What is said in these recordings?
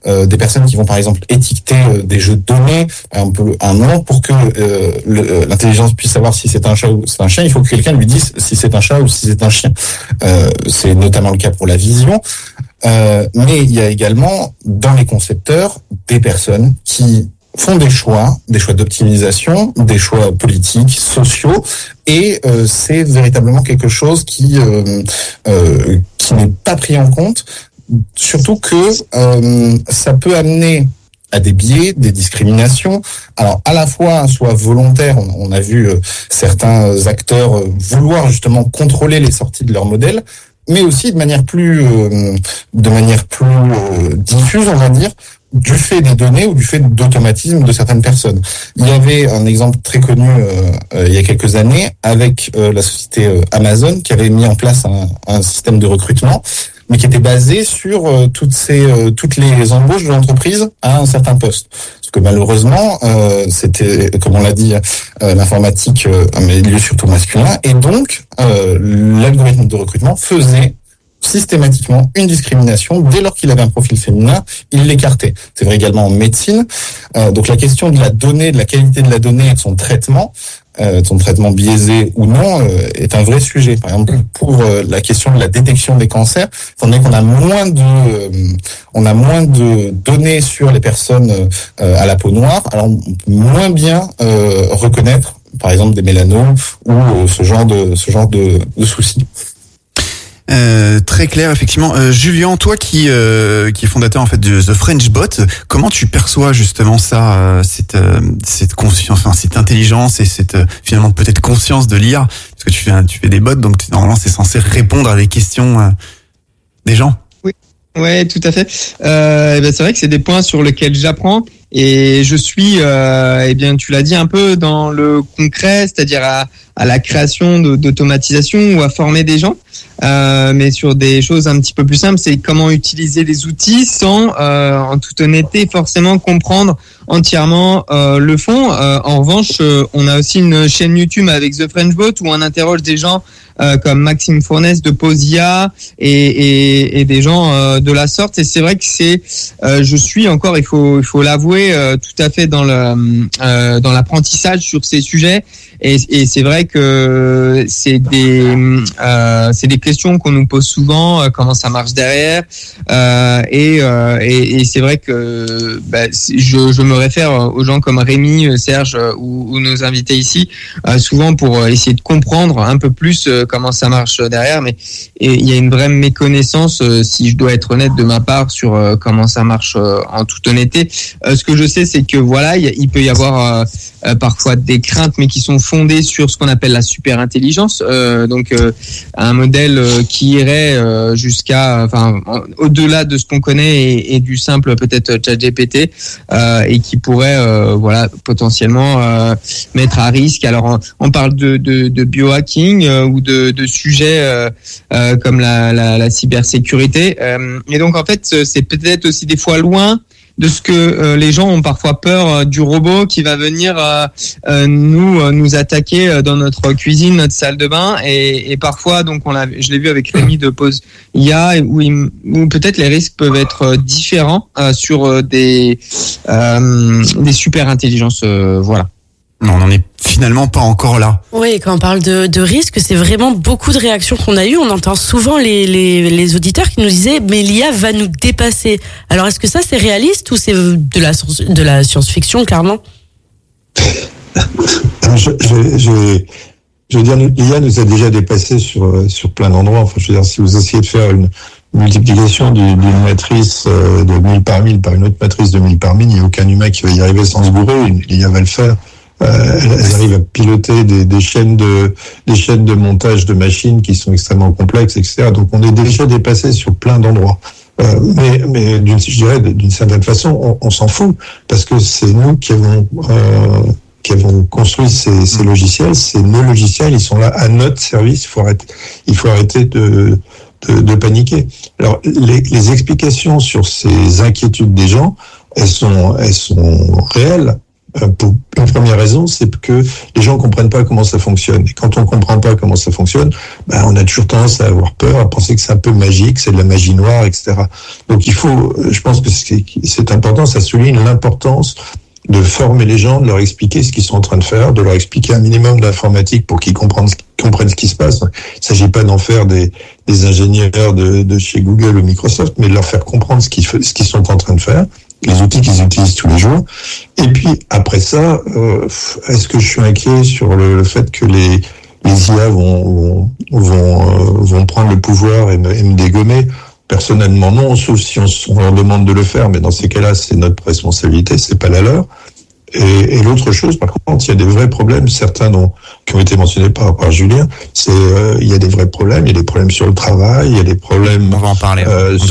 des personnes qui vont par exemple étiqueter des jeux de données, un nom pour que l'intelligence puisse savoir si c'est un chat ou c'est un chien. Il faut que quelqu'un lui dise si c'est un chat ou si c'est un chien. C'est notamment le cas pour la vision. Mais il y a également dans les concepteurs des personnes qui font des choix d'optimisation, des choix politiques, sociaux, et c'est véritablement quelque chose qui n'est pas pris en compte, surtout que ça peut amener à des biais, des discriminations. Alors à la fois soit volontaire, on a vu certains acteurs vouloir justement contrôler les sorties de leur modèle, mais aussi de manière plus diffuse, on va dire, du fait des données ou du fait d'automatisme de certaines personnes. Il y avait un exemple très connu il y a quelques années avec la société Amazon qui avait mis en place un système de recrutement, mais qui était basé sur toutes les embauches de l'entreprise à un certain poste. Parce que malheureusement, c'était, comme on l'a dit, l'informatique, un milieu surtout masculin, et donc l'algorithme de recrutement faisait systématiquement une discrimination. Dès lors qu'il avait un profil féminin, il l'écartait. C'est vrai également en médecine. Donc la question de la donnée, de la qualité de la donnée et de son traitement biaisé ou non, est un vrai sujet. Par exemple, pour la question de la détection des cancers, étant donné qu'on a moins de données sur les personnes à la peau noire, alors on peut moins bien reconnaître, par exemple, des mélanomes ou ce genre de soucis. Très clair, effectivement. Julien, toi qui est fondateur en fait de The French Bot, comment tu perçois justement ça, cette conscience, enfin cette intelligence et cette finalement peut-être conscience de l'IA, parce que tu fais des bots, donc normalement c'est censé répondre à des questions des gens. Oui, ouais, tout à fait. C'est vrai que c'est des points sur lesquels j'apprends. Et je suis, tu l'as dit, un peu dans le concret, c'est-à-dire à la création d'automatisation ou à former des gens, mais sur des choses un petit peu plus simples, c'est comment utiliser les outils sans, en toute honnêteté, forcément comprendre entièrement le fond. En revanche, on a aussi une chaîne YouTube avec The French Bot où on interroge des gens comme Maxime Fournes de Posia et des gens de la sorte. Et c'est vrai que je suis encore, il faut l'avouer, tout à fait dans l'apprentissage sur ces sujets. Et c'est vrai que c'est des questions qu'on nous pose souvent, comment ça marche derrière, et c'est vrai que je me réfère aux gens comme Rémi, Serge ou nos invités ici, souvent pour essayer de comprendre un peu plus comment ça marche derrière, mais il y a une vraie méconnaissance, si je dois être honnête de ma part, sur comment ça marche en toute honnêteté. Ce que je sais, c'est que voilà, il peut y avoir parfois des craintes, mais qui sont fondées sur ce qu'on appelle la super intelligence, donc un modèle qui irait jusqu'à, au-delà de ce qu'on connaît et du simple peut-être ChatGPT, et qui pourrait potentiellement mettre à risque. Alors on parle de biohacking ou de sujets comme la cybersécurité, et donc en fait c'est peut-être aussi des fois loin de ce que les gens ont parfois peur du robot qui va venir nous attaquer dans notre cuisine, notre salle de bain, et parfois donc je l'ai vu avec Rémi de Pause IA où peut-être les risques peuvent être différents sur des super intelligences, voilà. Non, on n'en est finalement pas encore là. Oui, quand on parle de risque, c'est vraiment beaucoup de réactions qu'on a eues. On entend souvent les auditeurs qui nous disaient « mais l'IA va nous dépasser ». Alors, est-ce que ça, c'est réaliste ou c'est de la science-fiction, clairement ? Je veux dire, l'IA nous a déjà dépassés sur plein d'endroits. Enfin, je veux dire, si vous essayez de faire une multiplication d'une matrice de 1000 par 1000 par une autre matrice de 1000 par 1000, il n'y a aucun humain qui va y arriver sans se gourer. L'IA va le faire. Elles arrivent à piloter des chaînes de montage de machines qui sont extrêmement complexes, etc. Donc on est déjà dépassé sur plein d'endroits. Mais je dirais d'une certaine façon, on s'en fout parce que c'est nous qui avons construit ces logiciels. C'est nos logiciels, ils sont là à notre service. Il faut arrêter de paniquer. Alors les explications sur ces inquiétudes des gens, elles sont réelles. Pour une première raison, c'est que les gens comprennent pas comment ça fonctionne. Et quand on comprend pas comment ça fonctionne, on a toujours tendance à avoir peur, à penser que c'est un peu magique, c'est de la magie noire, etc. Donc je pense que c'est important, ça souligne l'importance de former les gens, de leur expliquer ce qu'ils sont en train de faire, de leur expliquer un minimum d'informatique pour qu'ils comprennent ce qui se passe. Il ne s'agit pas d'en faire des ingénieurs de chez Google ou Microsoft, mais de leur faire comprendre ce qu'ils sont en train de faire, les outils qu'ils utilisent tous les jours. Et puis, après ça, est-ce que je suis inquiet sur le fait que les IA vont prendre le pouvoir et me dégommer? Personnellement, non, sauf si on leur demande de le faire, mais dans ces cas-là, c'est notre responsabilité, c'est pas la leur. Et l'autre chose, par contre, il y a des vrais problèmes, certains qui ont été mentionnés par Julien, il y a des vrais problèmes, il y a des problèmes sur le travail, il y a des problèmes on va en parler,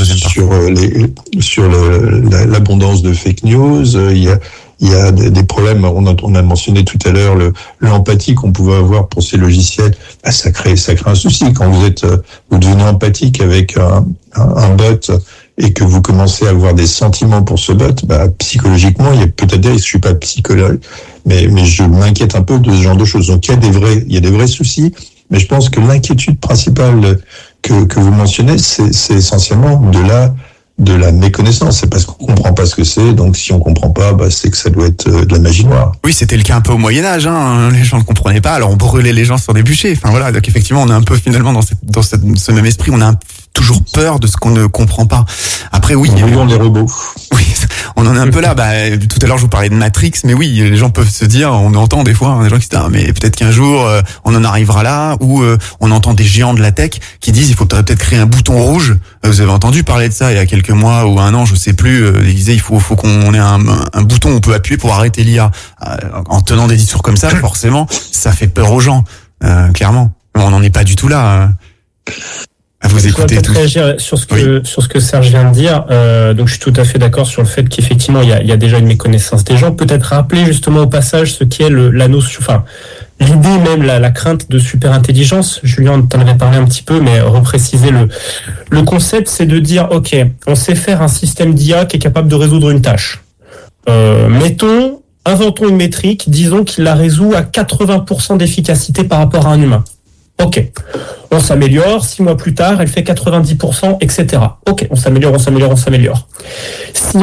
sur l'abondance de fake news, il y a des problèmes, on a mentionné tout à l'heure l'empathie qu'on pouvait avoir pour ces logiciels. Ça crée un souci quand vous devenez empathique avec un bot et que vous commencez à avoir des sentiments pour ce bot, psychologiquement, il y a peut-être je suis pas psychologue, mais je m'inquiète un peu de ce genre de choses. Donc il y a des vrais soucis, mais je pense que l'inquiétude principale que vous mentionnez, c'est essentiellement de la méconnaissance, c'est parce qu'on comprend pas ce que c'est, donc si on comprend pas, c'est que ça doit être de la magie noire. Oui, c'était le cas un peu au Moyen-Âge, les gens ne comprenaient pas, alors on brûlait les gens sur des bûchers, donc effectivement on est un peu finalement dans ce même esprit, on a toujours peur de ce qu'on ne comprend pas. Après oui, brûlons les robots. Oui, on en est un peu là, tout à l'heure je vous parlais de Matrix, mais oui, les gens peuvent se dire, on entend des fois des gens qui se disent mais peut-être qu'un jour on en arrivera là, ou on entend des géants de la tech qui disent il faudrait peut-être créer un bouton rouge. Vous avez entendu parler de ça il y a quelques mois ou un an, je sais plus, ils disaient il faut qu'on ait un bouton où on peut appuyer pour arrêter l'IA. En tenant des discours comme ça, forcément, ça fait peur aux gens, clairement. On n'en est pas du tout là. À vous écouter. Je voudrais réagir sur ce que Serge vient de dire. Donc je suis tout à fait d'accord sur le fait qu'effectivement il y a déjà une méconnaissance des gens. Peut-être rappeler justement au passage ce qui est la notion, l'idée même, la crainte de superintelligence. Julien t'en avait parlé un petit peu, mais repréciser le concept, c'est de dire ok, on sait faire un système d'IA qui est capable de résoudre une tâche. Inventons une métrique, disons qu'il la résout à 80% d'efficacité par rapport à un humain. Ok, on s'améliore, 6 mois plus tard, elle fait 90%, etc. Ok, on s'améliore. Si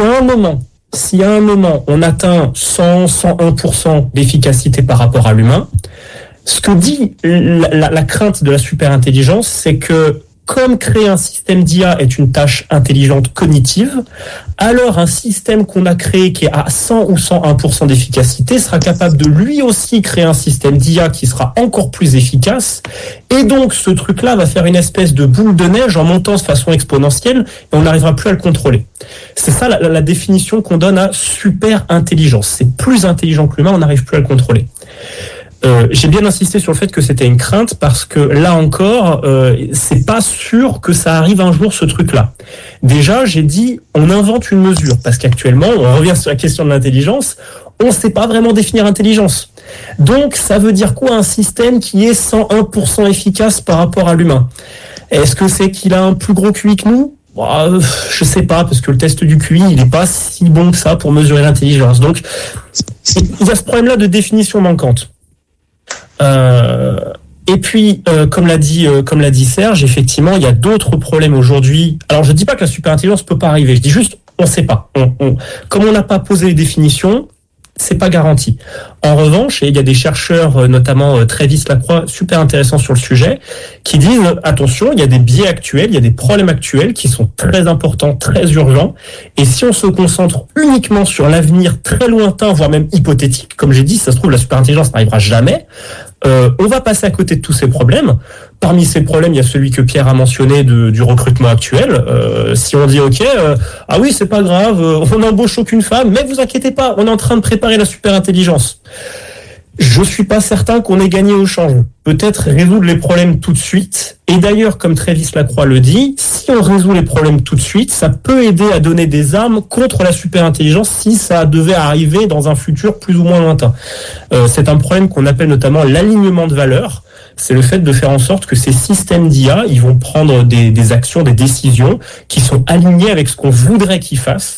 à un moment, on atteint 101% d'efficacité par rapport à l'humain, ce que dit la crainte de la superintelligence, c'est que comme créer un système d'IA est une tâche intelligente cognitive, alors un système qu'on a créé qui est à 100 ou 101% d'efficacité sera capable de lui aussi créer un système d'IA qui sera encore plus efficace. Et donc ce truc-là va faire une espèce de boule de neige en montant de façon exponentielle et on n'arrivera plus à le contrôler. C'est ça la définition qu'on donne à super intelligence. C'est plus intelligent que l'humain, on n'arrive plus à le contrôler. J'ai bien insisté sur le fait que c'était une crainte parce que là encore, c'est pas sûr que ça arrive un jour ce truc-là. Déjà, j'ai dit, on invente une mesure parce qu'actuellement, on revient sur la question de l'intelligence, on ne sait pas vraiment définir intelligence. Donc, ça veut dire quoi un système qui est 101% efficace par rapport à l'humain? Est-ce que c'est qu'il a un plus gros QI que nous? Je sais pas, parce que le test du QI, il n'est pas si bon que ça pour mesurer l'intelligence. Donc, il y a ce problème-là de définition manquante. Et puis, comme l'a dit Serge, effectivement, il y a d'autres problèmes aujourd'hui. Alors, je dis pas que la superintelligence peut pas arriver. Je dis juste, on sait pas. Comme on n'a pas posé les définitions, c'est pas garanti. En revanche, et il y a des chercheurs, notamment Travis Lacroix, super intéressants sur le sujet, qui disent, attention, il y a des biais actuels, il y a des problèmes actuels qui sont très importants, très urgents. Et si on se concentre uniquement sur l'avenir très lointain, voire même hypothétique, comme j'ai dit, ça se trouve, la superintelligence n'arrivera jamais, on va passer à côté de tous ces problèmes. Parmi ces problèmes, il y a celui que Pierre a mentionné du recrutement actuel. Si on dit ok, ah oui, c'est pas grave, on n'embauche aucune femme, mais vous inquiétez pas, on est en train de préparer la superintelligence. Je suis pas certain qu'on ait gagné au change. Peut-être résoudre les problèmes tout de suite. Et d'ailleurs, comme Travis Lacroix le dit, si on résout les problèmes tout de suite, ça peut aider à donner des armes contre la superintelligence si ça devait arriver dans un futur plus ou moins lointain. C'est un problème qu'on appelle notamment l'alignement de valeurs. C'est le fait de faire en sorte que ces systèmes d'IA, ils vont prendre des actions, des décisions qui sont alignées avec ce qu'on voudrait qu'ils fassent.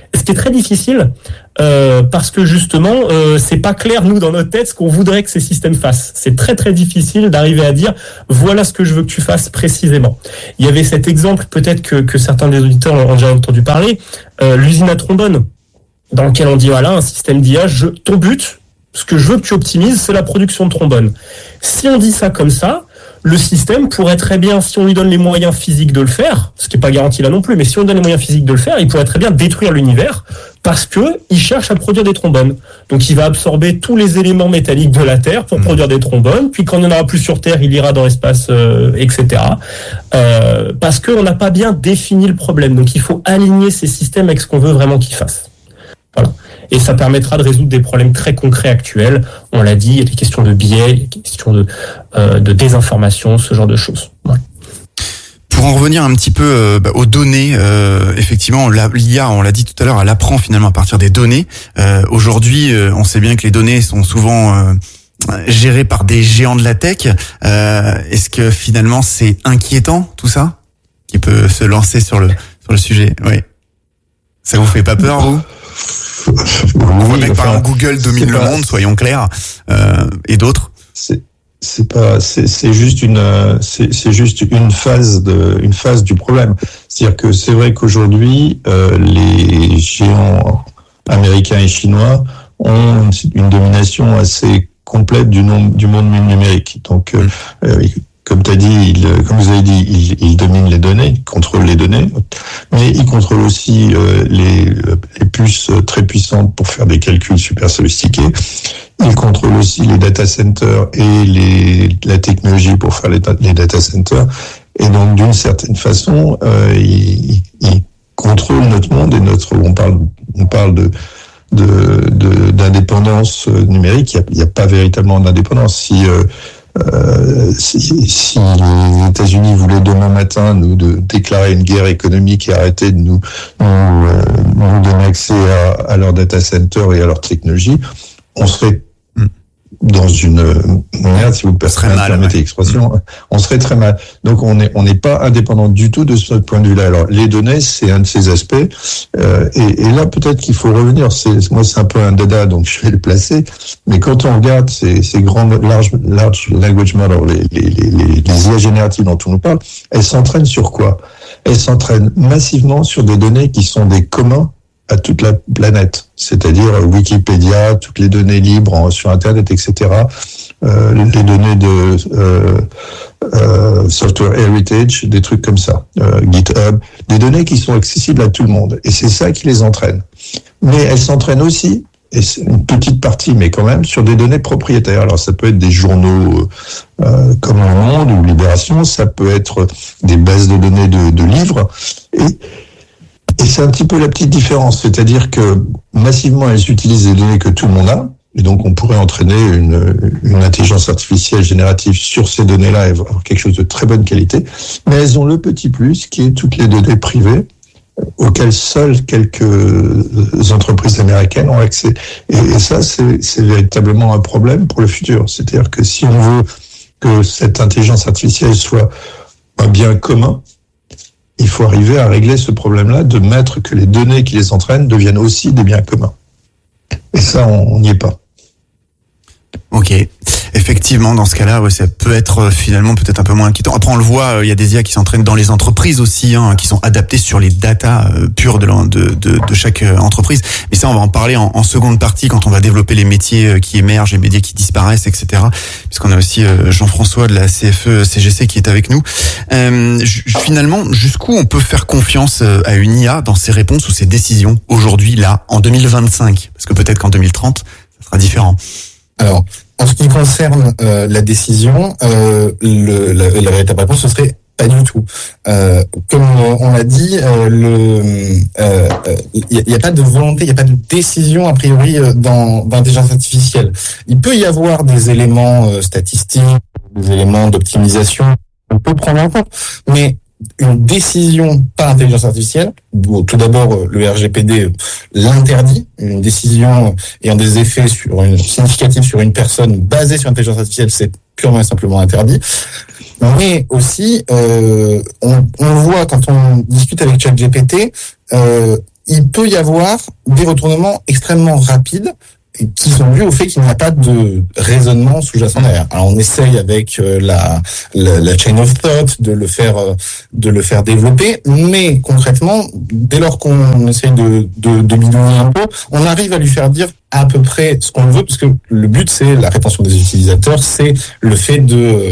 Ce qui est très difficile, parce que justement, c'est pas clair, nous, dans notre tête, ce qu'on voudrait que ces systèmes fassent. C'est très très difficile d'arriver à dire, voilà ce que je veux que tu fasses précisément. Il y avait cet exemple, peut-être que certains des auditeurs ont déjà entendu parler, l'usine à trombone, dans lequel on dit, voilà, un système d'IA, ton but, ce que je veux que tu optimises, c'est la production de trombone. Si on dit ça comme ça, le système pourrait très bien, si on lui donne les moyens physiques de le faire, ce qui n'est pas garanti là non plus, mais si on donne les moyens physiques de le faire, il pourrait très bien détruire l'univers parce que il cherche à produire des trombones. Donc il va absorber tous les éléments métalliques de la Terre pour produire des trombones, puis quand il n'y en aura plus sur Terre, il ira dans l'espace, etc. Parce qu'on n'a pas bien défini le problème. Donc il faut aligner ces systèmes avec ce qu'on veut vraiment qu'ils fassent. Voilà. Et ça permettra de résoudre des problèmes très concrets actuels. On l'a dit, il y a des questions de biais, il y a des questions de désinformation, ce genre de choses. Voilà. Pour en revenir un petit peu aux données, effectivement, l'IA, on l'a dit tout à l'heure, elle apprend finalement à partir des données. Aujourd'hui, on sait bien que les données sont souvent gérées par des géants de la tech. Est-ce que finalement c'est inquiétant tout ça, qui peut se lancer sur le sujet? Oui. Ça vous fait pas peur, vous? On voit bien que par exemple Google domine le monde, soyons clairs, et d'autres. C'est juste une phase du problème. C'est-à-dire que c'est vrai qu'aujourd'hui, les géants américains et chinois ont une domination assez complète du monde numérique. Donc, comme tu as dit, comme vous avez dit, il domine les données, il contrôle les données, mais il contrôle aussi les puces très puissantes pour faire des calculs super sophistiqués. Il contrôle aussi les data centers et la technologie pour faire les data centers. Et donc, d'une certaine façon, il contrôle notre monde et on parle d'indépendance numérique. Il n'y a pas véritablement d'indépendance. Si les États-Unis voulaient demain matin nous déclarer une guerre économique et arrêter de nous donner accès à leur data center et à leur technologie, on serait dans une merde, si vous permettez l'expression, on serait très mal. Donc on n'est pas indépendant du tout de ce point de vue-là. Alors les données, c'est un de ces aspects, et là peut-être qu'il faut revenir. Moi c'est un peu un dada, donc je vais le placer. Mais quand on regarde ces grandes large language models, les IA génératives dont on nous parle, elles s'entraînent sur quoi? Elles s'entraînent massivement sur des données qui sont des communs à toute la planète, c'est-à-dire Wikipédia, toutes les données libres sur Internet, etc. Les données de software heritage, des trucs comme ça, GitHub, des données qui sont accessibles à tout le monde. Et c'est ça qui les entraîne. Mais elles s'entraînent aussi, et c'est une petite partie, mais quand même, sur des données propriétaires. Alors ça peut être des journaux comme Le Monde ou Libération, ça peut être des bases de données de livres, et c'est un petit peu la petite différence, c'est-à-dire que massivement elles utilisent les données que tout le monde a, et donc on pourrait entraîner une intelligence artificielle générative sur ces données-là et avoir quelque chose de très bonne qualité, mais elles ont le petit plus qui est toutes les données privées auxquelles seules quelques entreprises américaines ont accès. Et ça, c'est véritablement un problème pour le futur. C'est-à-dire que si on veut que cette intelligence artificielle soit un bien commun, il faut arriver à régler ce problème-là, de mettre que les données qui les entraînent deviennent aussi des biens communs. Et ça, on n'y est pas. Ok. Effectivement, dans ce cas-là, ouais, ça peut être finalement peut-être un peu moins inquiétant. Après, on le voit, il y a des IA qui s'entraînent dans les entreprises aussi, qui sont adaptées sur les datas pures de chaque entreprise. Mais ça, on va en parler en seconde partie quand on va développer les métiers qui émergent, les métiers qui disparaissent, etc. Puisqu'on a aussi Jean-François de la CFE-CGC qui est avec nous. Finalement, jusqu'où on peut faire confiance à une IA dans ses réponses ou ses décisions aujourd'hui, là, en 2025? Parce que peut-être qu'en 2030, ça sera différent. Alors, en ce qui concerne la décision, la véritable réponse, ce serait pas du tout. Comme on l'a dit, il n'y a pas de volonté, il n'y a pas de décision a priori dans l'intelligence artificielle. Il peut y avoir des éléments statistiques, des éléments d'optimisation qu'on peut prendre en compte, mais une décision par intelligence artificielle, tout d'abord le RGPD l'interdit, une décision ayant des effets significatifs sur une personne basée sur l'intelligence artificielle, c'est purement et simplement interdit. Mais aussi, on voit quand on discute avec ChatGPT, il peut y avoir des retournements extrêmement rapides qui sont dus au fait qu'il n'y a pas de raisonnement sous-jacent derrière. Alors on essaye avec la chain of thought de le faire développer, mais concrètement, dès lors qu'on essaye de bidouiller un peu, on arrive à lui faire dire à peu près ce qu'on veut, parce que le but c'est la rétention des utilisateurs, c'est le fait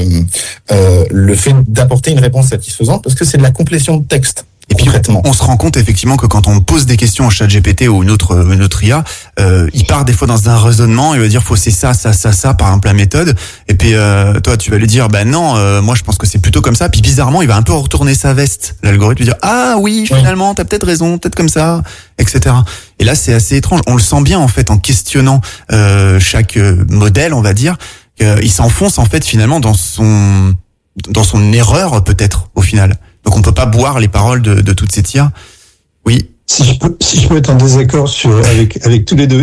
d'apporter une réponse satisfaisante, parce que c'est de la complétion de texte. Et puis on se rend compte effectivement que quand on pose des questions au ChatGPT ou une autre IA, il part des fois dans un raisonnement, il va dire faut c'est ça par exemple la méthode, et puis toi tu vas lui dire non, moi je pense que c'est plutôt comme ça, puis bizarrement il va un peu retourner sa veste, l'algorithme, lui dire ah oui finalement t'as peut-être raison, peut-être comme ça, etc. Et là c'est assez étrange, on le sent bien en fait en questionnant chaque modèle, on va dire, il s'enfonce en fait finalement dans son erreur peut-être au final. Donc on peut pas boire les paroles de toutes ces IA. Oui. Si je peux être en désaccord avec tous les deux.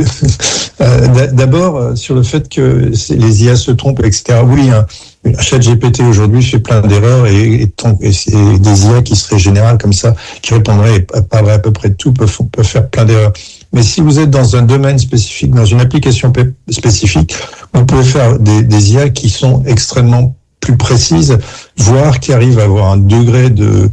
D'abord sur le fait que les IA se trompent, etc. Oui, un ChatGPT aujourd'hui fait plein d'erreurs et des IA qui seraient générales comme ça, qui répondraient à peu près de tout, peuvent faire plein d'erreurs. Mais si vous êtes dans un domaine spécifique, dans une application spécifique, vous pouvez faire des IA qui sont extrêmement plus précises, voire qui arrivent à avoir un degré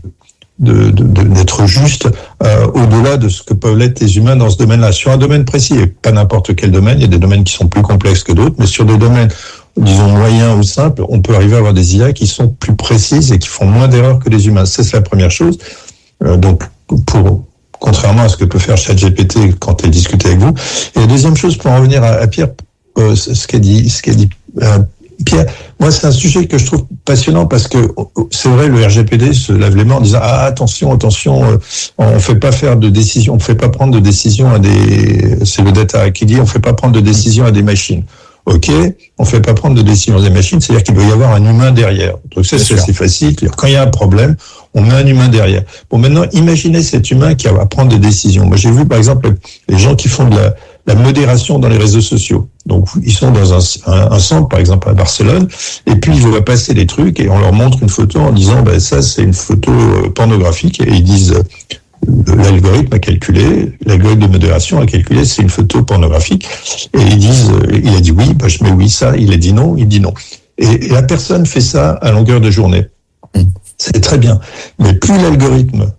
d'être juste au-delà de ce que peuvent l'être les humains dans ce domaine-là. Sur un domaine précis, et pas n'importe quel domaine, il y a des domaines qui sont plus complexes que d'autres, mais sur des domaines, disons, moyens ou simples, on peut arriver à avoir des IA qui sont plus précises et qui font moins d'erreurs que les humains. Ça, c'est la première chose. Donc, contrairement à ce que peut faire ChatGPT quand elle discute avec vous. Et la deuxième chose, pour en revenir à Pierre, ce qu'a dit Pierre, moi c'est un sujet que je trouve passionnant parce que c'est vrai, le RGPD se lave les mains en disant attention, on fait pas faire de décision, on fait pas prendre de décision c'est le data qui dit on fait pas prendre de décision à des machines. Ok, on fait pas prendre de décision à des machines, c'est-à-dire qu'il doit y avoir un humain derrière. Donc ça c'est assez facile. Quand il y a un problème, on met un humain derrière. Bon, maintenant imaginez cet humain qui va prendre des décisions. Moi j'ai vu par exemple les gens qui font de la modération dans les réseaux sociaux. Donc, ils sont dans un centre, par exemple, à Barcelone, et puis ils vont passer des trucs et on leur montre une photo en disant, ça, c'est une photo pornographique, et ils disent, l'algorithme de modération a calculé, c'est une photo pornographique, et ils disent, il a dit oui, je mets oui, ça, il a dit non, il dit non. Et la personne fait ça à longueur de journée. C'est très bien. Mais plus l'algorithme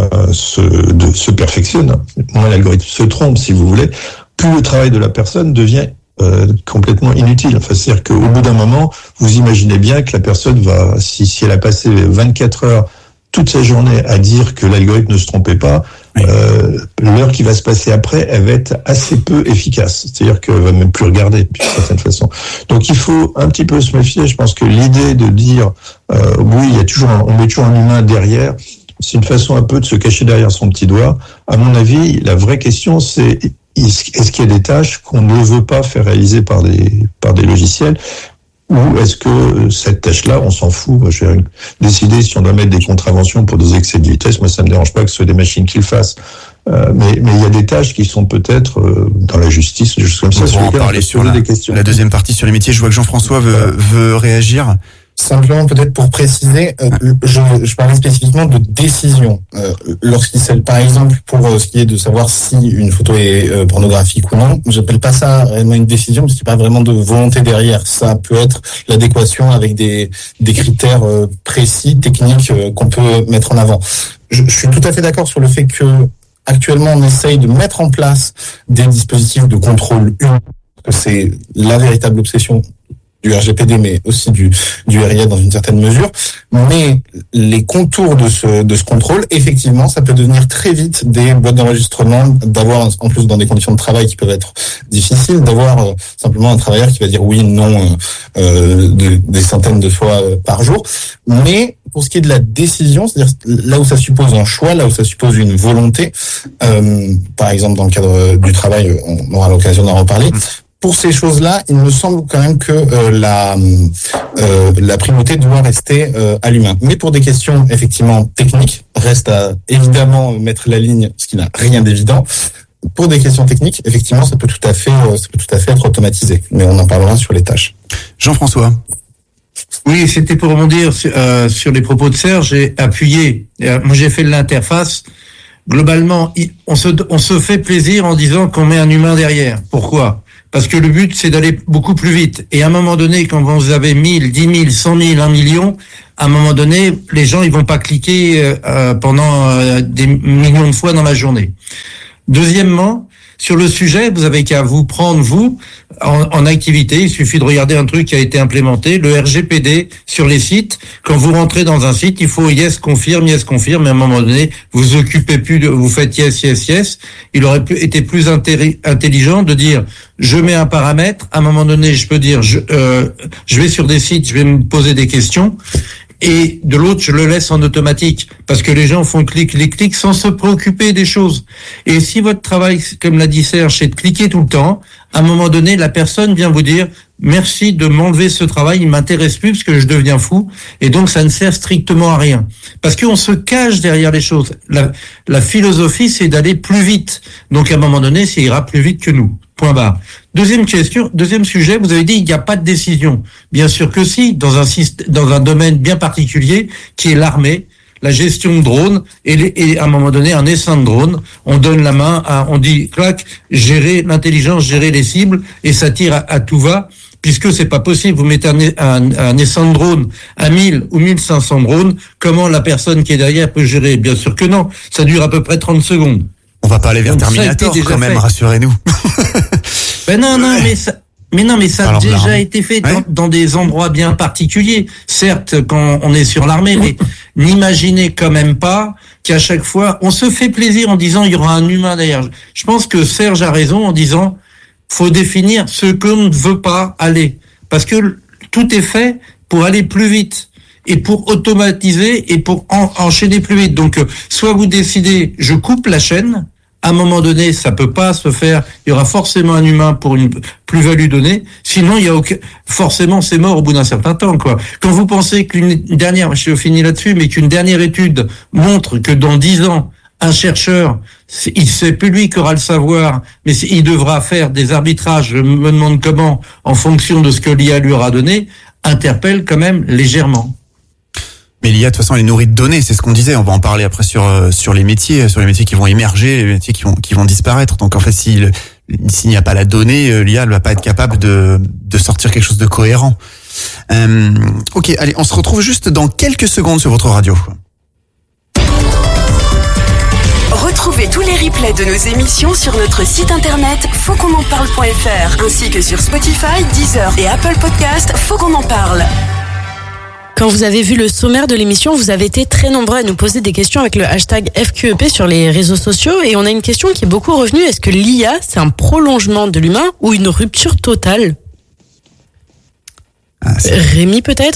se perfectionne, moins l'algorithme se trompe, si vous voulez, plus le travail de la personne devient complètement inutile. Enfin, c'est-à-dire qu'au bout d'un moment, vous imaginez bien que la personne va, si elle a passé 24 heures toute sa journée à dire que l'algorithme ne se trompait pas, l'heure qui va se passer après, elle va être assez peu efficace. C'est-à-dire qu'elle va même plus regarder, d'une certaine façon. Donc, il faut un petit peu se méfier. Je pense que l'idée de dire, oui, on met toujours un humain derrière, c'est une façon un peu de se cacher derrière son petit doigt. À mon avis, la vraie question, c'est est-ce qu'il y a des tâches qu'on ne veut pas faire réaliser par des logiciels, ou est-ce que cette tâche-là, on s'en fout? Moi, je vais décider si on doit mettre des contraventions pour des excès de vitesse. Moi, ça me dérange pas que ce soit des machines qui le fassent. Mais il y a des tâches qui sont peut-être dans la justice, des choses comme ça. On va en parler sur la deuxième partie sur les métiers. Je vois que Jean-François veut réagir. Simplement, peut-être pour préciser, je parlais spécifiquement de décision. Lorsqu'il s'agit, par exemple, pour ce qui est de savoir si une photo est pornographique ou non, j'appelle pas ça réellement une décision, parce qu'il n'y a pas vraiment de volonté derrière. Ça peut être l'adéquation avec des critères précis, techniques, qu'on peut mettre en avant. Je suis tout à fait d'accord sur le fait que actuellement on essaye de mettre en place des dispositifs de contrôle humain, que c'est la véritable obsession du RGPD, mais aussi du RIA dans une certaine mesure. Mais les contours de ce contrôle, effectivement, ça peut devenir très vite des boîtes d'enregistrement, d'avoir, en plus dans des conditions de travail qui peuvent être difficiles, d'avoir simplement un travailleur qui va dire oui, non, des centaines de fois par jour. Mais pour ce qui est de la décision, c'est-à-dire là où ça suppose un choix, là où ça suppose une volonté, par exemple dans le cadre du travail, on aura l'occasion d'en reparler. Pour ces choses-là, il me semble quand même que la primauté doit rester à l'humain. Mais pour des questions effectivement techniques, reste à évidemment mettre la ligne, ce qui n'a rien d'évident. Pour des questions techniques, effectivement, ça peut tout à fait être automatisé. Mais on en parlera sur les tâches. Jean-François. Oui, c'était pour rebondir sur les propos de Serge. J'ai appuyé. Moi, j'ai fait de l'interface globalement, on se fait plaisir en disant qu'on met un humain derrière. Pourquoi ? Parce que le but, c'est d'aller beaucoup plus vite. Et à un moment donné, quand vous avez 1000, 10 000, 100 000, 1 million, à un moment donné, les gens, ils vont pas cliquer pendant des millions de fois dans la journée. Deuxièmement, sur le sujet, vous avez qu'à vous prendre, vous, en activité. Il suffit de regarder un truc qui a été implémenté, le RGPD sur les sites. Quand vous rentrez dans un site, il faut yes, confirme. Et à un moment donné, vous occupez plus vous faites yes. Il aurait été plus intelligent de dire, je mets un paramètre. À un moment donné, je peux dire, je vais sur des sites, je vais me poser des questions. Et de l'autre, je le laisse en automatique parce que les gens font clic sans se préoccuper des choses. Et si votre travail, comme l'a dit Serge, c'est de cliquer tout le temps, à un moment donné, la personne vient vous dire merci de m'enlever ce travail, il m'intéresse plus parce que je deviens fou. Et donc, ça ne sert strictement à rien. Parce qu'on se cache derrière les choses. La philosophie, c'est d'aller plus vite. Donc, à un moment donné, ça ira plus vite que nous. Point barre. Deuxième sujet, vous avez dit il n'y a pas de décision. Bien sûr que si, dans un domaine bien particulier qui est l'armée, la gestion de drones et à un moment donné un essaim de drones, on donne la main on dit clac, gérer l'intelligence, gérer les cibles et ça tire à tout va. Puisque c'est pas possible, vous mettez un essaim de drones à 1000 ou 1500 drones, comment la personne qui est derrière peut gérer? Bien sûr que non, ça dure à peu près 30 secondes. On va pas aller vers Terminator quand même, rassurez-nous. Mais ça a déjà été fait dans des endroits bien particuliers. Certes, quand on est sur l'armée, mais n'imaginez quand même pas qu'à chaque fois, on se fait plaisir en disant il y aura un humain derrière. Je pense que Serge a raison en disant faut définir ce qu'on ne veut pas aller. Parce que tout est fait pour aller plus vite et pour automatiser et pour enchaîner plus vite. Donc, soit vous décidez, je coupe la chaîne. À un moment donné, ça peut pas se faire. Il y aura forcément un humain pour une plus-value donnée. Sinon, il y a forcément, c'est mort au bout d'un certain temps, quoi. Quand vous pensez qu'une dernière, je finis là-dessus, mais qu'une dernière étude montre que dans 10 ans, un chercheur, c'est plus lui qui aura le savoir, mais il devra faire des arbitrages, je me demande comment, en fonction de ce que l'IA lui aura donné, interpelle quand même légèrement. Mais l'IA, de toute façon, elle est nourrie de données, c'est ce qu'on disait. On va en parler après sur les métiers qui vont émerger, les métiers qui vont disparaître. Donc, en fait, s'il n'y a pas la donnée, l'IA ne va pas être capable de sortir quelque chose de cohérent. Ok, allez, on se retrouve juste dans quelques secondes sur votre radio. Retrouvez tous les replays de nos émissions sur notre site internet fautquonenparle.fr ainsi que sur Spotify, Deezer et Apple Podcast. Faut qu'on en parle. Quand vous avez vu le sommaire de l'émission, vous avez été très nombreux à nous poser des questions avec le hashtag FQEP sur les réseaux sociaux. Et on a une question qui est beaucoup revenue. Est-ce que l'IA, c'est un prolongement de l'humain ou une rupture totale ? Rémi, peut-être ?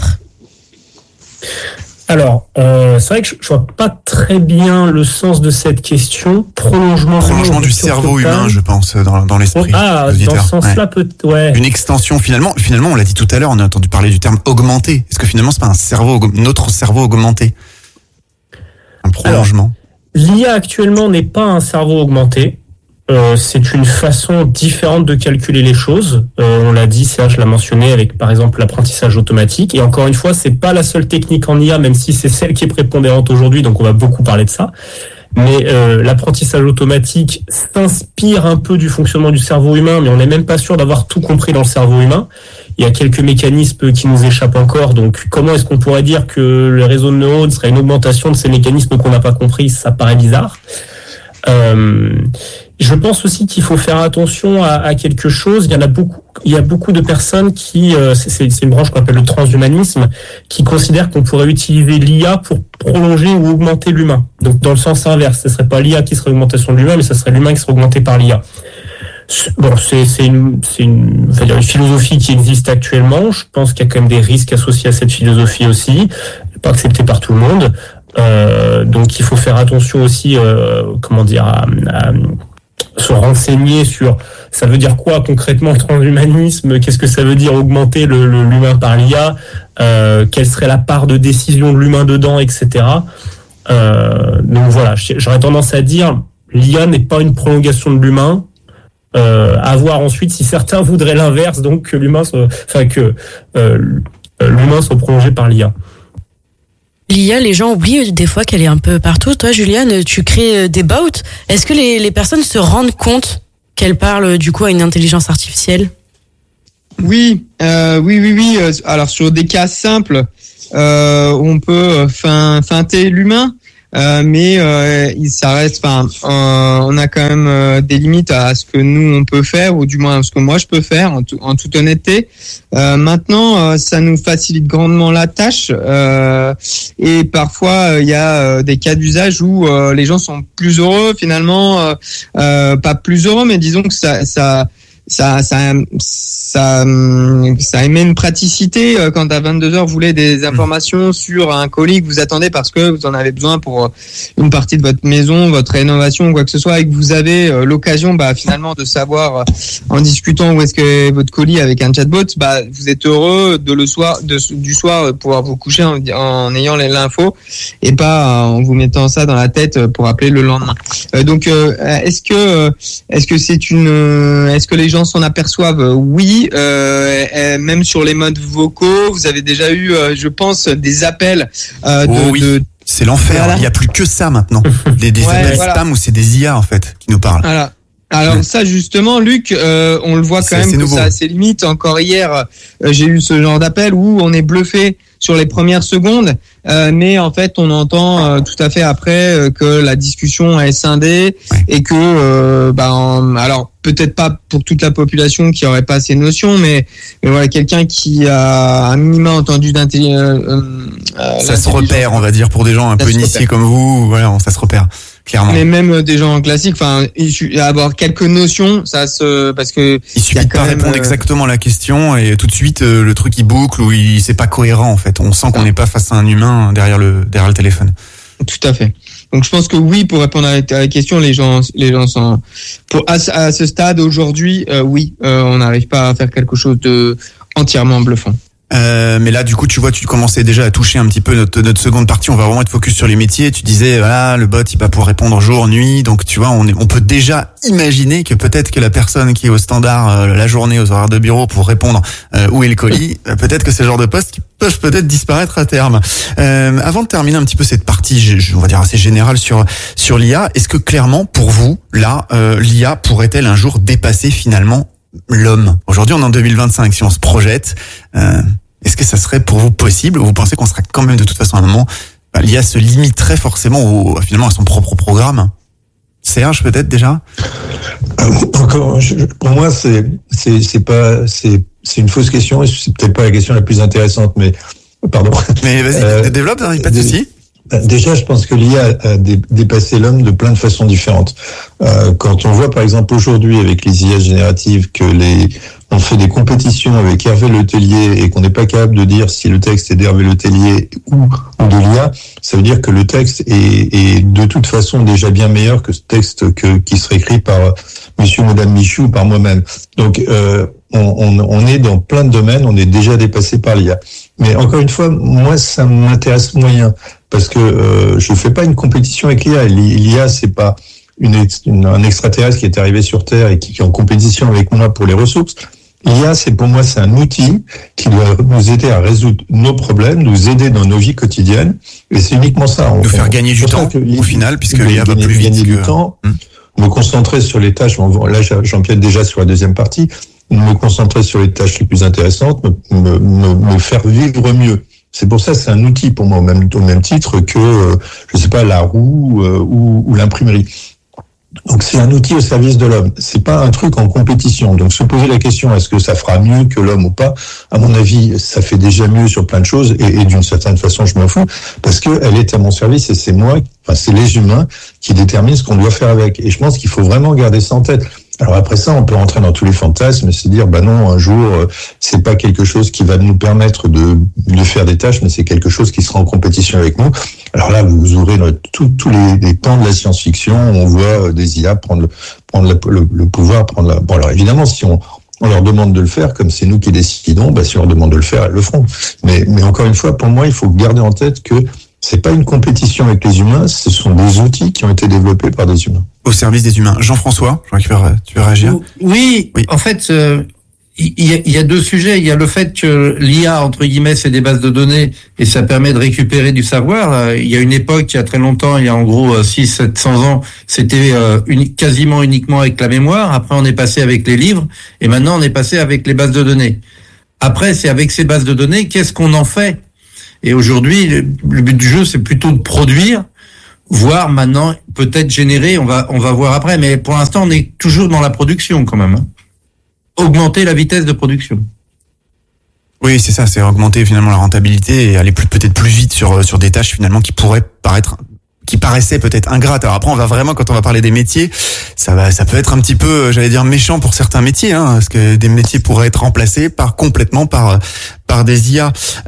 Alors, c'est vrai que je vois pas très bien le sens de cette question. Prolongement du cerveau humain, je pense, dans l'esprit. Ah, dans ce sens-là, ouais. Une extension, finalement, on l'a dit tout à l'heure, on a entendu parler du terme augmenté. Est-ce que finalement, c'est pas notre cerveau augmenté? Un prolongement? Alors, l'IA actuellement n'est pas un cerveau augmenté. C'est une façon différente de calculer les choses. On l'a dit, Serge l'a mentionné avec, par exemple, l'apprentissage automatique. Et encore une fois, c'est pas la seule technique en IA, même si c'est celle qui est prépondérante aujourd'hui, donc on va beaucoup parler de ça. Mais l'apprentissage automatique s'inspire un peu du fonctionnement du cerveau humain, mais on n'est même pas sûr d'avoir tout compris dans le cerveau humain. Il y a quelques mécanismes qui nous échappent encore. Donc, comment est-ce qu'on pourrait dire que le réseau de neurones serait une augmentation de ces mécanismes qu'on n'a pas compris? Ça paraît bizarre. Je pense aussi qu'il faut faire attention à quelque chose. Il y a beaucoup de personnes qui, c'est une branche qu'on appelle le transhumanisme, qui considèrent qu'on pourrait utiliser l'IA pour prolonger ou augmenter l'humain. Donc, dans le sens inverse, ce serait pas l'IA qui serait l'augmentation de l'humain, mais ce serait l'humain qui serait augmenté par l'IA. Bon, c'est une philosophie qui existe actuellement. Je pense qu'il y a quand même des risques associés à cette philosophie aussi, pas acceptée par tout le monde. Donc, il faut faire attention aussi, à se renseigner sur ça veut dire quoi concrètement le transhumanisme, qu'est-ce que ça veut dire augmenter l'humain par l'IA, quelle serait la part de décision de l'humain dedans, etc. Donc voilà, j'aurais tendance à dire l'IA n'est pas une prolongation de l'humain. À voir ensuite si certains voudraient l'inverse, donc que l'humain soit prolongé par l'IA. L'IA, les gens oublient des fois qu'elle est un peu partout. Toi, Juliane, tu crées des bots. Est-ce que les personnes se rendent compte qu'elles parlent du coup à une intelligence artificielle? Oui. Alors sur des cas simples, on peut feinter l'humain. Mais ça reste. On a quand même des limites à ce que nous on peut faire, ou du moins à ce que moi je peux faire, en toute honnêteté. Maintenant, ça nous facilite grandement la tâche, et parfois il y a des cas d'usage où les gens sont plus heureux finalement, pas plus heureux, mais disons que ça émet une praticité quand à 22h vous voulez des informations sur un colis que vous attendez parce que vous en avez besoin pour une partie de votre maison, votre rénovation ou quoi que ce soit, et que vous avez l'occasion finalement de savoir en discutant où est-ce que votre colis avec un chatbot, vous êtes heureux du soir pouvoir vous coucher en ayant l'info et pas en vous mettant ça dans la tête pour appeler le lendemain. Donc est-ce que les gens s'en aperçoivent? Oui, même sur les modes vocaux, vous avez déjà eu, je pense, des appels c'est l'enfer. Voilà. Il n'y a plus que ça maintenant. Des appels spam où c'est des IA en fait qui nous parlent. Voilà. Alors ça justement, Luc, on le voit quand même que ça a ses limites. Encore hier, j'ai eu ce genre d'appel où on est bluffé sur les premières secondes, mais en fait on entend tout à fait après que la discussion est scindée et que alors peut-être pas pour toute la population qui aurait pas ces notions, mais voilà, quelqu'un qui a un minima entendu ça se repère, on va dire, pour des gens un peu initiés comme vous, voilà, ça se repère. Clairement. Mais même des gens classiques, il suffit d'avoir quelques notions, parce que il suffit de pas répondre exactement à la question et tout de suite le truc il boucle ou c'est pas cohérent en fait. On sent qu'on n'est pas face à un humain derrière le téléphone. Tout à fait. Donc je pense que oui, pour répondre à la question, les gens sont à ce stade aujourd'hui, on n'arrive pas à faire quelque chose de entièrement bluffant. Mais là, du coup, tu vois, tu commençais déjà à toucher un petit peu notre seconde partie. On va vraiment être focus sur les métiers. Tu disais, voilà, le bot, il va pouvoir répondre jour, nuit. Donc, tu vois, on peut déjà imaginer que peut-être que la personne qui est au standard la journée aux horaires de bureau pour répondre où est le colis, peut-être que c'est le genre de poste qui peuvent peut-être disparaître à terme. Avant de terminer un petit peu cette partie, on va dire assez générale sur l'IA, est-ce que clairement, pour vous, là, l'IA pourrait-elle un jour dépasser finalement l'homme? Aujourd'hui, on est en 2025. Si on se projette, est-ce que ça serait pour vous possible, ou vous pensez qu'on sera quand même de toute façon à un moment, l'IA se limiterait forcément finalement à son propre programme? Serge, peut-être déjà? Encore, pour moi, c'est une fausse question et c'est peut-être pas la question la plus intéressante, mais pardon. Mais vas-y, développe, hein, pas de souci. Déjà, je pense que l'IA a dépassé l'homme de plein de façons différentes. Quand on voit, par exemple, aujourd'hui, avec les IA génératives, on fait des compétitions avec Hervé Letellier et qu'on n'est pas capable de dire si le texte est d'Hervé Letellier ou de l'IA, ça veut dire que le texte est de toute façon déjà bien meilleur que ce texte qui serait écrit par monsieur ou madame Michou ou par moi-même. Donc, on est dans plein de domaines, on est déjà dépassé par l'IA. Mais encore une fois, moi, ça m'intéresse moyen, parce que je fais pas une compétition avec l'IA. L'IA, c'est pas un extraterrestre qui est arrivé sur Terre et qui est en compétition avec moi pour les ressources. L'IA, pour moi, c'est un outil qui doit nous aider à résoudre nos problèmes, nous aider dans nos vies quotidiennes, et c'est uniquement ça. Nous faire gagner du temps, au final, puisque l'IA va plus vite. Gagner du temps, me concentrer sur les tâches. Là, j'empiète déjà sur la deuxième partie. Me concentrer sur les tâches les plus intéressantes, me faire vivre mieux. C'est pour ça que c'est un outil pour moi, au même titre que, je sais pas, la roue ou l'imprimerie. Donc c'est un outil au service de l'homme. C'est pas un truc en compétition. Donc se poser la question, est-ce que ça fera mieux que l'homme ou pas? À mon avis, ça fait déjà mieux sur plein de choses et d'une certaine façon, je m'en fous parce que elle est à mon service et c'est les humains qui déterminent ce qu'on doit faire avec. Et je pense qu'il faut vraiment garder ça en tête. Alors après ça, on peut rentrer dans tous les fantasmes et se dire, non, un jour, c'est pas quelque chose qui va nous permettre de faire des tâches, mais c'est quelque chose qui sera en compétition avec nous. Alors là, vous ouvrez tous les pans de la science-fiction, on voit des IA prendre le pouvoir, Bon, alors évidemment, si on leur demande de le faire, comme c'est nous qui décidons, si on leur demande de le faire, elles le feront. Mais encore une fois, pour moi, il faut garder en tête que c'est pas une compétition avec les humains, ce sont des outils qui ont été développés par des humains. Au service des humains. Jean-François, je crois que tu veux réagir. Oui. En fait, il y a deux sujets. Il y a le fait que l'IA, entre guillemets, c'est des bases de données et ça permet de récupérer du savoir. Il y a une époque, il y a très longtemps, il y a en gros 600-700 ans, c'était quasiment uniquement avec la mémoire. Après, on est passé avec les livres et maintenant, on est passé avec les bases de données. Après, c'est avec ces bases de données, qu'est-ce qu'on en fait? Et aujourd'hui, le but du jeu, c'est plutôt de produire, voire maintenant, peut-être générer, on va voir après. Mais pour l'instant, on est toujours dans la production quand même, hein. Augmenter la vitesse de production. Oui, c'est ça, c'est augmenter finalement la rentabilité et aller peut-être plus vite sur des tâches finalement qui paraissaient peut-être ingrates. Alors après, on va vraiment, quand on va parler des métiers, ça peut être un petit peu, j'allais dire, méchant pour certains métiers, hein, parce que des métiers pourraient être remplacés complètement par des IA.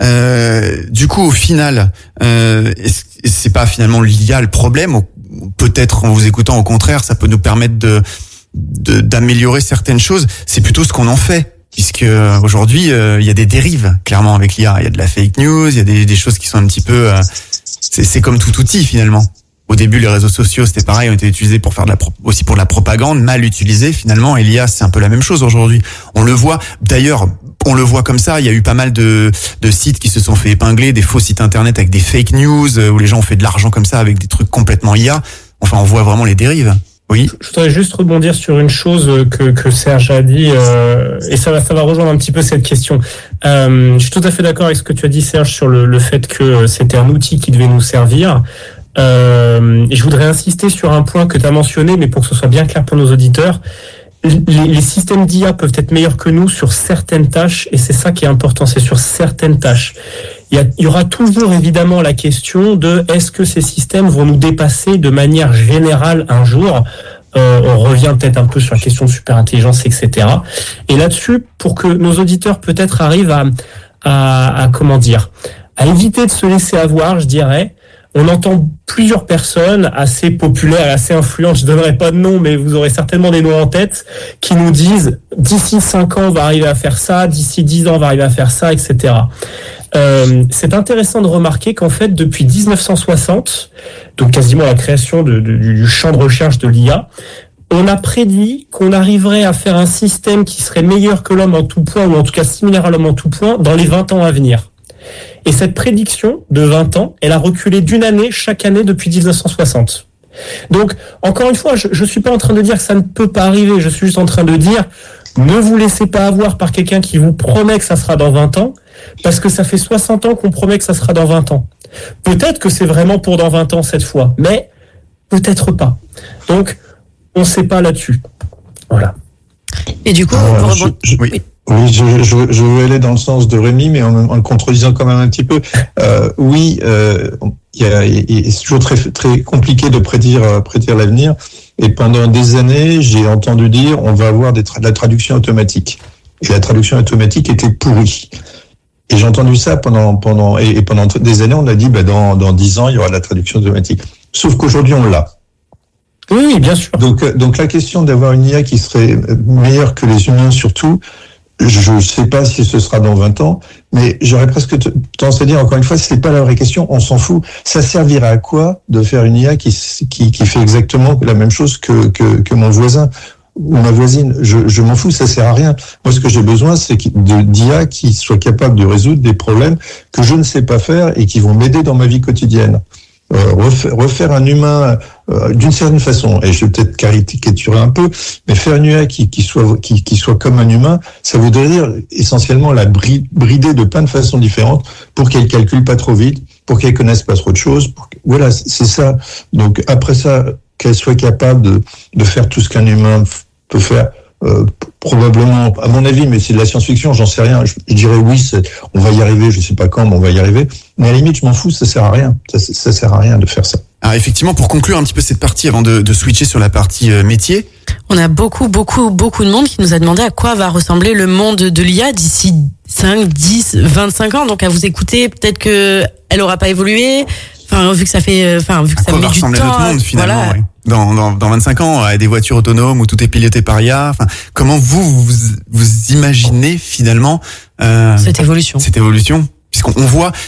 Du coup, au final, c'est pas finalement l'IA le problème. Peut-être en vous écoutant, au contraire, ça peut nous permettre d'améliorer certaines choses. C'est plutôt ce qu'on en fait, puisque aujourd'hui il y a des dérives clairement avec l'IA. Il y a de la fake news, il y a des choses qui sont un petit peu c'est comme tout outil finalement. Au début, les réseaux sociaux, c'était pareil, ont été utilisés pour faire aussi pour de la propagande, mal utilisés finalement. Et l'IA, c'est un peu la même chose aujourd'hui. On le voit. D'ailleurs, on le voit comme ça. Il y a eu pas mal de sites qui se sont fait épingler, des faux sites internet avec des fake news où les gens ont fait de l'argent comme ça avec des trucs complètement IA. Enfin, on voit vraiment les dérives. Oui. Je voudrais juste rebondir sur une chose que Serge a dit, et ça va rejoindre un petit peu cette question. Je suis tout à fait d'accord avec ce que tu as dit, Serge, sur le fait que c'était un outil qui devait nous servir. Et je voudrais insister sur un point que tu as mentionné, mais pour que ce soit bien clair pour nos auditeurs. Les systèmes d'IA peuvent être meilleurs que nous sur certaines tâches, et c'est ça qui est important, c'est sur certaines tâches. Il y aura toujours évidemment la question de est-ce que ces systèmes vont nous dépasser de manière générale un jour. On revient peut-être un peu sur la question de superintelligence, etc. Et là-dessus, pour que nos auditeurs peut-être arrivent à comment dire, à éviter de se laisser avoir, je dirais. On entend plusieurs personnes assez populaires, assez influentes, je donnerai pas de nom, mais vous aurez certainement des noms en tête, qui nous disent d'ici 5 ans on va arriver à faire ça, d'ici 10 ans on va arriver à faire ça, etc. C'est intéressant de remarquer qu'en fait depuis 1960, donc quasiment la création du champ de recherche de l'IA, on a prédit qu'on arriverait à faire un système qui serait meilleur que l'homme en tout point, ou en tout cas similaire à l'homme en tout point, dans les 20 ans à venir. Et cette prédiction de 20 ans, elle a reculé d'une année chaque année depuis 1960. Donc, encore une fois, je suis pas en train de dire que ça ne peut pas arriver, je suis juste en train de dire, ne vous laissez pas avoir par quelqu'un qui vous promet que ça sera dans 20 ans, parce que ça fait 60 ans qu'on promet que ça sera dans 20 ans. Peut-être que c'est vraiment pour dans 20 ans cette fois, mais peut-être pas. Donc, on ne sait pas là-dessus. Voilà. Et du coup, Oui, je veux aller dans le sens de Rémi, mais en le contredisant quand même un petit peu. C'est toujours très, très compliqué de prédire l'avenir. Et pendant des années, j'ai entendu dire, on va avoir de la traduction automatique. Et la traduction automatique était pourrie. Et j'ai entendu ça pendant des années, on a dit, dans 10 ans, il y aura de la traduction automatique. Sauf qu'aujourd'hui, on l'a. Oui, bien sûr. Donc la question d'avoir une IA qui serait meilleure que les humains, surtout, je ne sais pas si ce sera dans 20 ans, mais j'aurais presque tendance à dire, encore une fois, c'est pas la vraie question, on s'en fout. Ça servira à quoi de faire une IA qui fait exactement la même chose que mon voisin ou ma voisine? Je m'en fous, ça sert à rien. Moi, ce que j'ai besoin, c'est d'IA qui soit capable de résoudre des problèmes que je ne sais pas faire et qui vont m'aider dans ma vie quotidienne. Refaire un humain d'une certaine façon, et je vais peut-être caricaturer un peu, mais faire une IA qui soit comme un humain, ça voudrait dire essentiellement la brider de plein de façons différentes pour qu'elle calcule pas trop vite, pour qu'elle connaisse pas trop de choses. Voilà, c'est ça. Donc après ça, qu'elle soit capable de faire tout ce qu'un humain peut faire. Probablement, à mon avis, mais c'est de la science-fiction, j'en sais rien. Je dirais oui, on va y arriver, je sais pas quand, mais on va y arriver. Mais à la limite, je m'en fous, ça sert à rien. Ça sert à rien de faire ça. Alors effectivement, pour conclure un petit peu cette partie, avant de switcher sur la partie métier. On a beaucoup de monde qui nous a demandé à quoi va ressembler le monde de l'IA d'ici 5, 10, 25 ans. Donc à vous écouter, peut-être que elle aura pas évolué. Enfin, vu que ça met du temps. Notre monde, finalement, voilà. Ouais. Dans 25 ans, des voitures autonomes où tout est piloté par IA. Enfin, comment vous imaginez finalement cette évolution, puisqu'on voit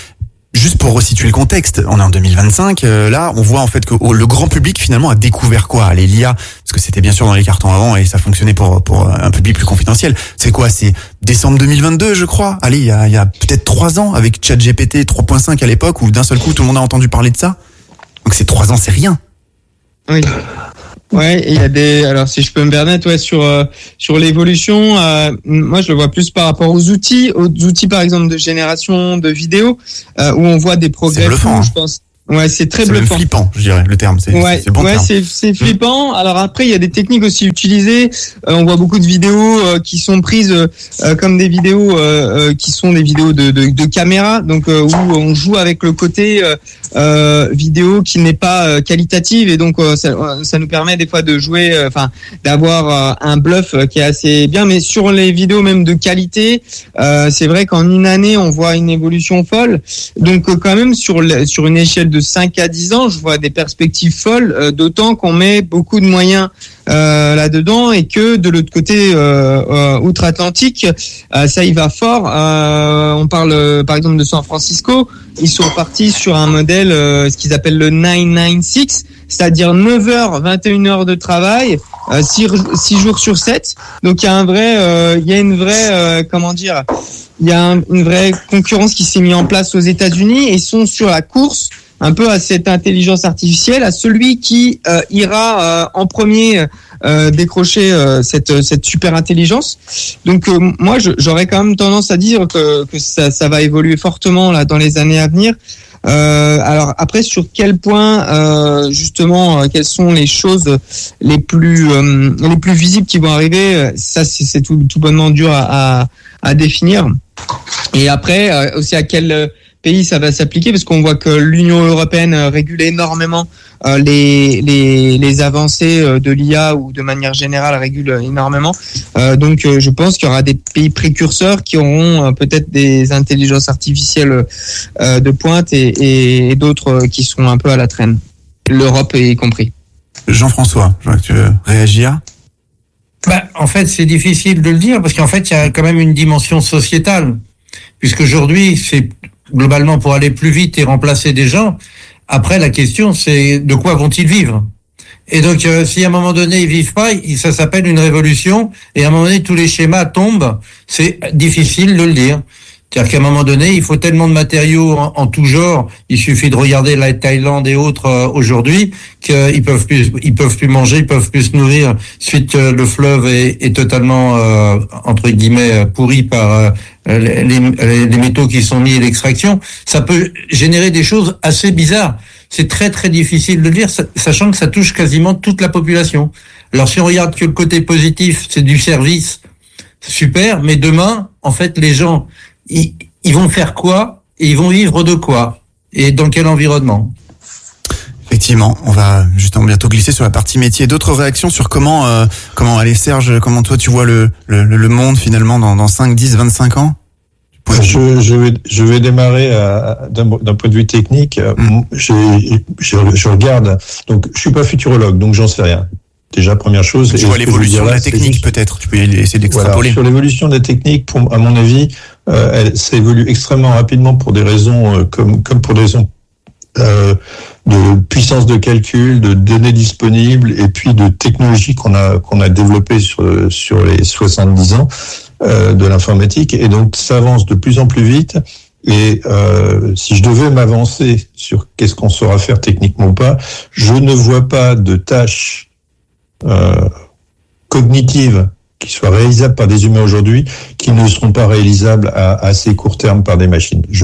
Juste pour resituer le contexte, on est en 2025, là on voit en fait que le grand public finalement a découvert quoi? Les l'IA, parce que c'était bien sûr dans les cartons avant et ça fonctionnait pour un public plus confidentiel. C'est quoi? C'est décembre 2022 je crois. Allez, il y a peut-être 3 ans avec ChatGPT 3.5 à l'époque où d'un seul coup tout le monde a entendu parler de ça. Donc c'est 3 ans, c'est rien. Oui. Ouais, il y a alors si je peux me permettre, sur l'évolution, moi je le vois plus par rapport aux outils par exemple de génération de vidéos, où on voit des progrès. C'est bluffant, je pense. Ouais, c'est très bluffant. C'est même flippant, je dirais, le terme. C'est bon terme. C'est flippant. Alors après, il y a des techniques aussi utilisées. On voit beaucoup de vidéos qui sont prises comme des vidéos qui sont des vidéos de caméra, donc où on joue avec le côté vidéo qui n'est pas qualitative, et donc ça nous permet des fois de jouer, d'avoir un bluff qui est assez bien. Mais sur les vidéos même de qualité, c'est vrai qu'en une année, on voit une évolution folle. Donc quand même sur une échelle de 5 à 10 ans, je vois des perspectives folles, d'autant qu'on met beaucoup de moyens là-dedans, et que de l'autre côté outre-Atlantique, ça y va fort. On parle par exemple de San Francisco. Ils sont partis sur un modèle, ce qu'ils appellent le 996, c'est-à-dire 9 heures, 21 heures de travail, 6 jours sur 7. Donc il y a une vraie concurrence qui s'est mise en place aux États-Unis, et ils sont sur la course un peu à cette intelligence artificielle, à celui qui ira en premier décrocher cette super intelligence. Donc moi j'aurais quand même tendance à dire que ça va évoluer fortement là dans les années à venir. Alors après, sur quel point justement quelles sont les choses les plus visibles qui vont arriver, ça c'est tout bonnement dur à définir. Et après aussi à quel pays ça va s'appliquer, parce qu'on voit que l'Union européenne régule énormément les avancées de l'IA, ou de manière générale régule énormément. Donc je pense qu'il y aura des pays précurseurs qui auront peut-être des intelligences artificielles de pointe, et d'autres qui seront un peu à la traîne. L'Europe y compris. Jean-François, je vois que tu veux réagir. En fait, c'est difficile de le dire, parce qu'en fait, il y a quand même une dimension sociétale, puisqu'aujourd'hui, c'est globalement pour aller plus vite et remplacer des gens. Après, la question, c'est de quoi vont-ils vivre? Et donc, si à un moment donné, ils vivent pas, ça s'appelle une révolution, et à un moment donné, tous les schémas tombent, c'est difficile de le dire. C'est-à-dire qu'à un moment donné, il faut tellement de matériaux en tout genre, il suffit de regarder la Thaïlande et autres aujourd'hui, qu'ils peuvent plus manger, ils peuvent plus se nourrir, suite le fleuve est totalement entre guillemets pourri par les métaux qui sont mis à l'extraction. Ça peut générer des choses assez bizarres. C'est très très difficile de le dire, sachant que ça touche quasiment toute la population. Alors si on regarde que le côté positif, c'est du service, super, mais demain, en fait, les gens ils vont faire quoi, et ils vont vivre de quoi, et dans quel environnement? Effectivement, on va justement bientôt glisser sur la partie métier. D'autres réactions sur comment allez Serge, comment toi tu vois le monde finalement dans 5, 10, 25 ans? Je vais démarrer d'un point de vue technique. Je regarde, donc je suis pas futurologue, donc j'en sais rien. Déjà, première chose. Tu vois l'évolution de la technique, peut-être. Tu peux essayer d'extrapoler. Voilà. Sur l'évolution de la technique, à mon avis, ça évolue extrêmement rapidement pour des raisons comme pour des raisons de puissance de calcul, de données disponibles, et puis de technologies qu'on a développées sur les 70 ans de l'informatique. Et donc, ça avance de plus en plus vite. Et si je devais m'avancer sur qu'est-ce qu'on saura faire techniquement ou pas, je ne vois pas de tâches cognitives qui soient réalisables par des humains aujourd'hui, qui ne seront pas réalisables à assez court terme par des machines. Tout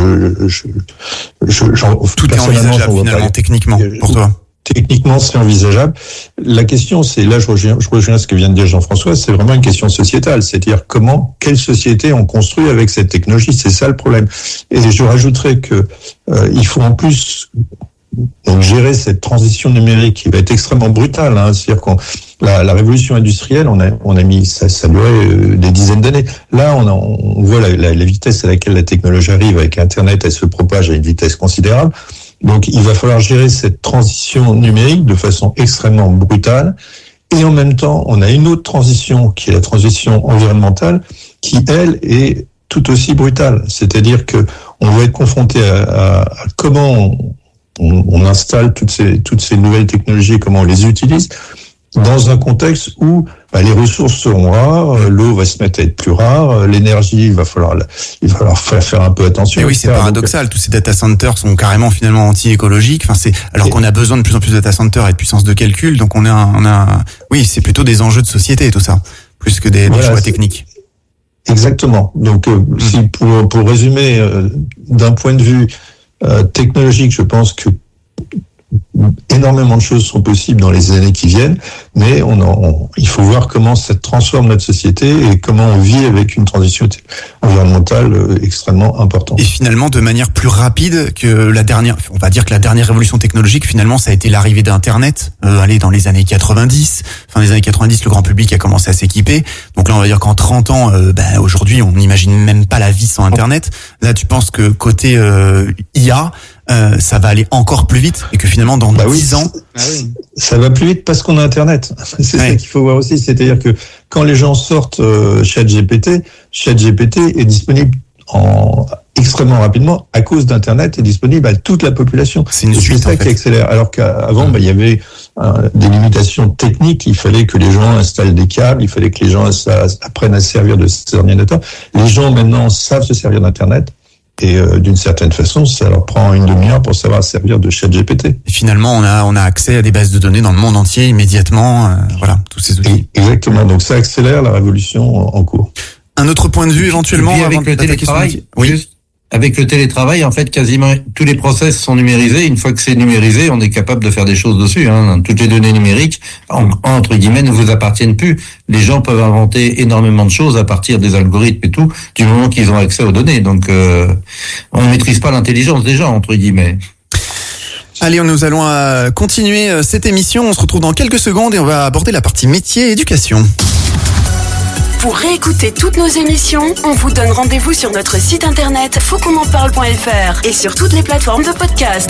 est envisageable finalement, techniquement, pour toi. Techniquement, c'est envisageable. La question, c'est, là, je rejoins ce que vient de dire Jean-François, c'est vraiment une question sociétale. C'est-à-dire quelle société on construit avec cette technologie? C'est ça le problème. Et je rajouterais que, il faut en plus, donc, gérer cette transition numérique qui va être extrêmement brutale, hein. C'est-à-dire la révolution industrielle, on a mis, ça durait des dizaines d'années. Là, on voit la vitesse à laquelle la technologie arrive avec Internet, elle se propage à une vitesse considérable. Donc, il va falloir gérer cette transition numérique de façon extrêmement brutale. Et en même temps, on a une autre transition qui est la transition environnementale, qui, elle, est tout aussi brutale. C'est-à-dire que on doit être confronté à comment on installe toutes ces nouvelles technologies, comment on les utilise dans un contexte où les ressources seront rares, l'eau va se mettre à être plus rare, l'énergie, il va falloir faire un peu attention. Et oui, c'est paradoxal. Tous ces data centers sont carrément finalement anti-écologiques. Enfin, alors qu'on a besoin de plus en plus de data centers et de puissance de calcul. Donc oui, c'est plutôt des enjeux de société tout ça, plus que des choix techniques. Exactement. Donc, si pour résumer, d'un point de vue technologique, je pense que énormément de choses sont possibles dans les années qui viennent, mais il faut voir comment ça transforme notre société et comment on vit avec une transition environnementale extrêmement importante. Et finalement, de manière plus rapide que on va dire que la dernière révolution technologique, finalement, ça a été l'arrivée d'Internet, dans les années 90. Fin des années 90, le grand public a commencé à s'équiper. Donc là, on va dire qu'en 30 ans, aujourd'hui, on n'imagine même pas la vie sans Internet. Là, tu penses que côté IA, ça va aller encore plus vite et que finalement dans 10 ans ça va plus vite parce qu'on a Internet. C'est ça qu'il faut voir aussi, c'est-à-dire que quand les gens sortent ChatGPT est disponible extrêmement rapidement à cause d'Internet, est disponible à toute la population. C'est ça qui accélère. Alors qu'avant, il y avait des limitations techniques. Il fallait que les gens installent des câbles, il fallait que les gens apprennent à se servir de ces ordinateurs. Les gens maintenant savent se servir d'Internet. Et d'une certaine façon, ça leur prend une demi-heure pour savoir se servir de ChatGPT. Et finalement, on a accès à des bases de données dans le monde entier immédiatement. Tous ces outils. Exactement. Donc ça accélère la révolution en cours. Un autre point de vue éventuellement avec le télétravail. Avec le télétravail, en fait, quasiment tous les process sont numérisés. Une fois que c'est numérisé, on est capable de faire des choses dessus. Toutes les données numériques, entre guillemets, ne vous appartiennent plus. Les gens peuvent inventer énormément de choses à partir des algorithmes et tout, du moment qu'ils ont accès aux données. Donc, on ne maîtrise pas l'intelligence des gens, entre guillemets. Allez, nous allons continuer cette émission. On se retrouve dans quelques secondes et on va aborder la partie métier et éducation. Pour réécouter toutes nos émissions, on vous donne rendez-vous sur notre site internet fautquonenparle.fr et sur toutes les plateformes de podcast.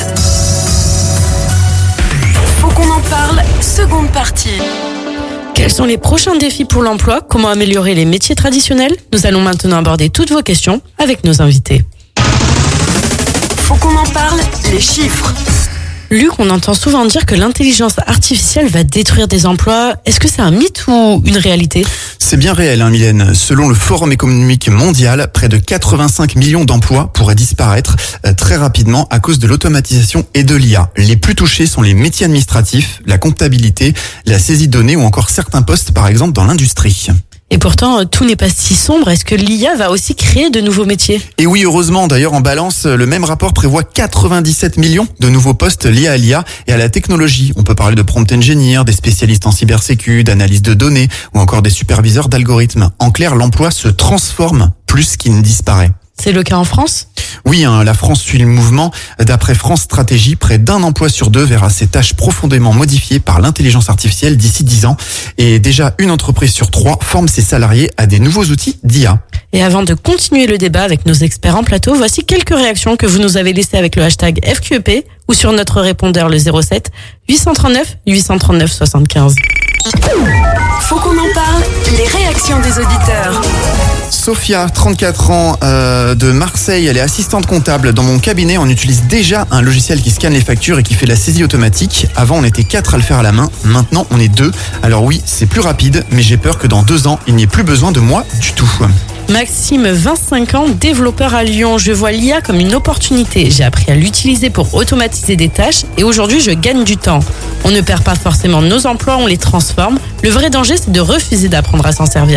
Faut qu'on en parle, seconde partie. Quels sont les prochains défis pour l'emploi? Comment améliorer les métiers traditionnels? Nous allons maintenant aborder toutes vos questions avec nos invités. Faut qu'on en parle, les chiffres. Luc, on entend souvent dire que l'intelligence artificielle va détruire des emplois. Est-ce que c'est un mythe ou une réalité? C'est bien réel, Mylène. Selon le Forum économique mondial, près de 85 millions d'emplois pourraient disparaître très rapidement à cause de l'automatisation et de l'IA. Les plus touchés sont les métiers administratifs, la comptabilité, la saisie de données ou encore certains postes, par exemple, dans l'industrie. Et pourtant, tout n'est pas si sombre. Est-ce que l'IA va aussi créer de nouveaux métiers? Et oui, heureusement. D'ailleurs, en balance, le même rapport prévoit 97 millions de nouveaux postes liés à l'IA et à la technologie. On peut parler de prompt engineer, des spécialistes en cybersécu, d'analyse de données ou encore des superviseurs d'algorithmes. En clair, l'emploi se transforme plus qu'il ne disparaît. C'est le cas en France? Oui, la France suit le mouvement. D'après France Stratégie, près d'un emploi sur deux verra ses tâches profondément modifiées par l'intelligence artificielle d'ici 10 ans. Et déjà, une entreprise sur 3 forme ses salariés à des nouveaux outils d'IA. Et avant de continuer le débat avec nos experts en plateau, voici quelques réactions que vous nous avez laissées avec le hashtag FQEP ou sur notre répondeur le 07 839 839 75. Faut qu'on en parle, les réactions des auditeurs. Sophia, 34 ans, de Marseille, elle est assistante comptable. Dans mon cabinet, on utilise déjà un logiciel qui scanne les factures et qui fait la saisie automatique. Avant, on était 4 à le faire à la main. Maintenant, on est 2. Alors oui, c'est plus rapide, mais j'ai peur que dans 2 ans, il n'y ait plus besoin de moi du tout. Maxime, 25 ans, développeur à Lyon. Je vois l'IA comme une opportunité. J'ai appris à l'utiliser pour automatiser des tâches et aujourd'hui, je gagne du temps. On ne perd pas forcément nos emplois, on les transforme. Le vrai danger, c'est de refuser d'apprendre à s'en servir.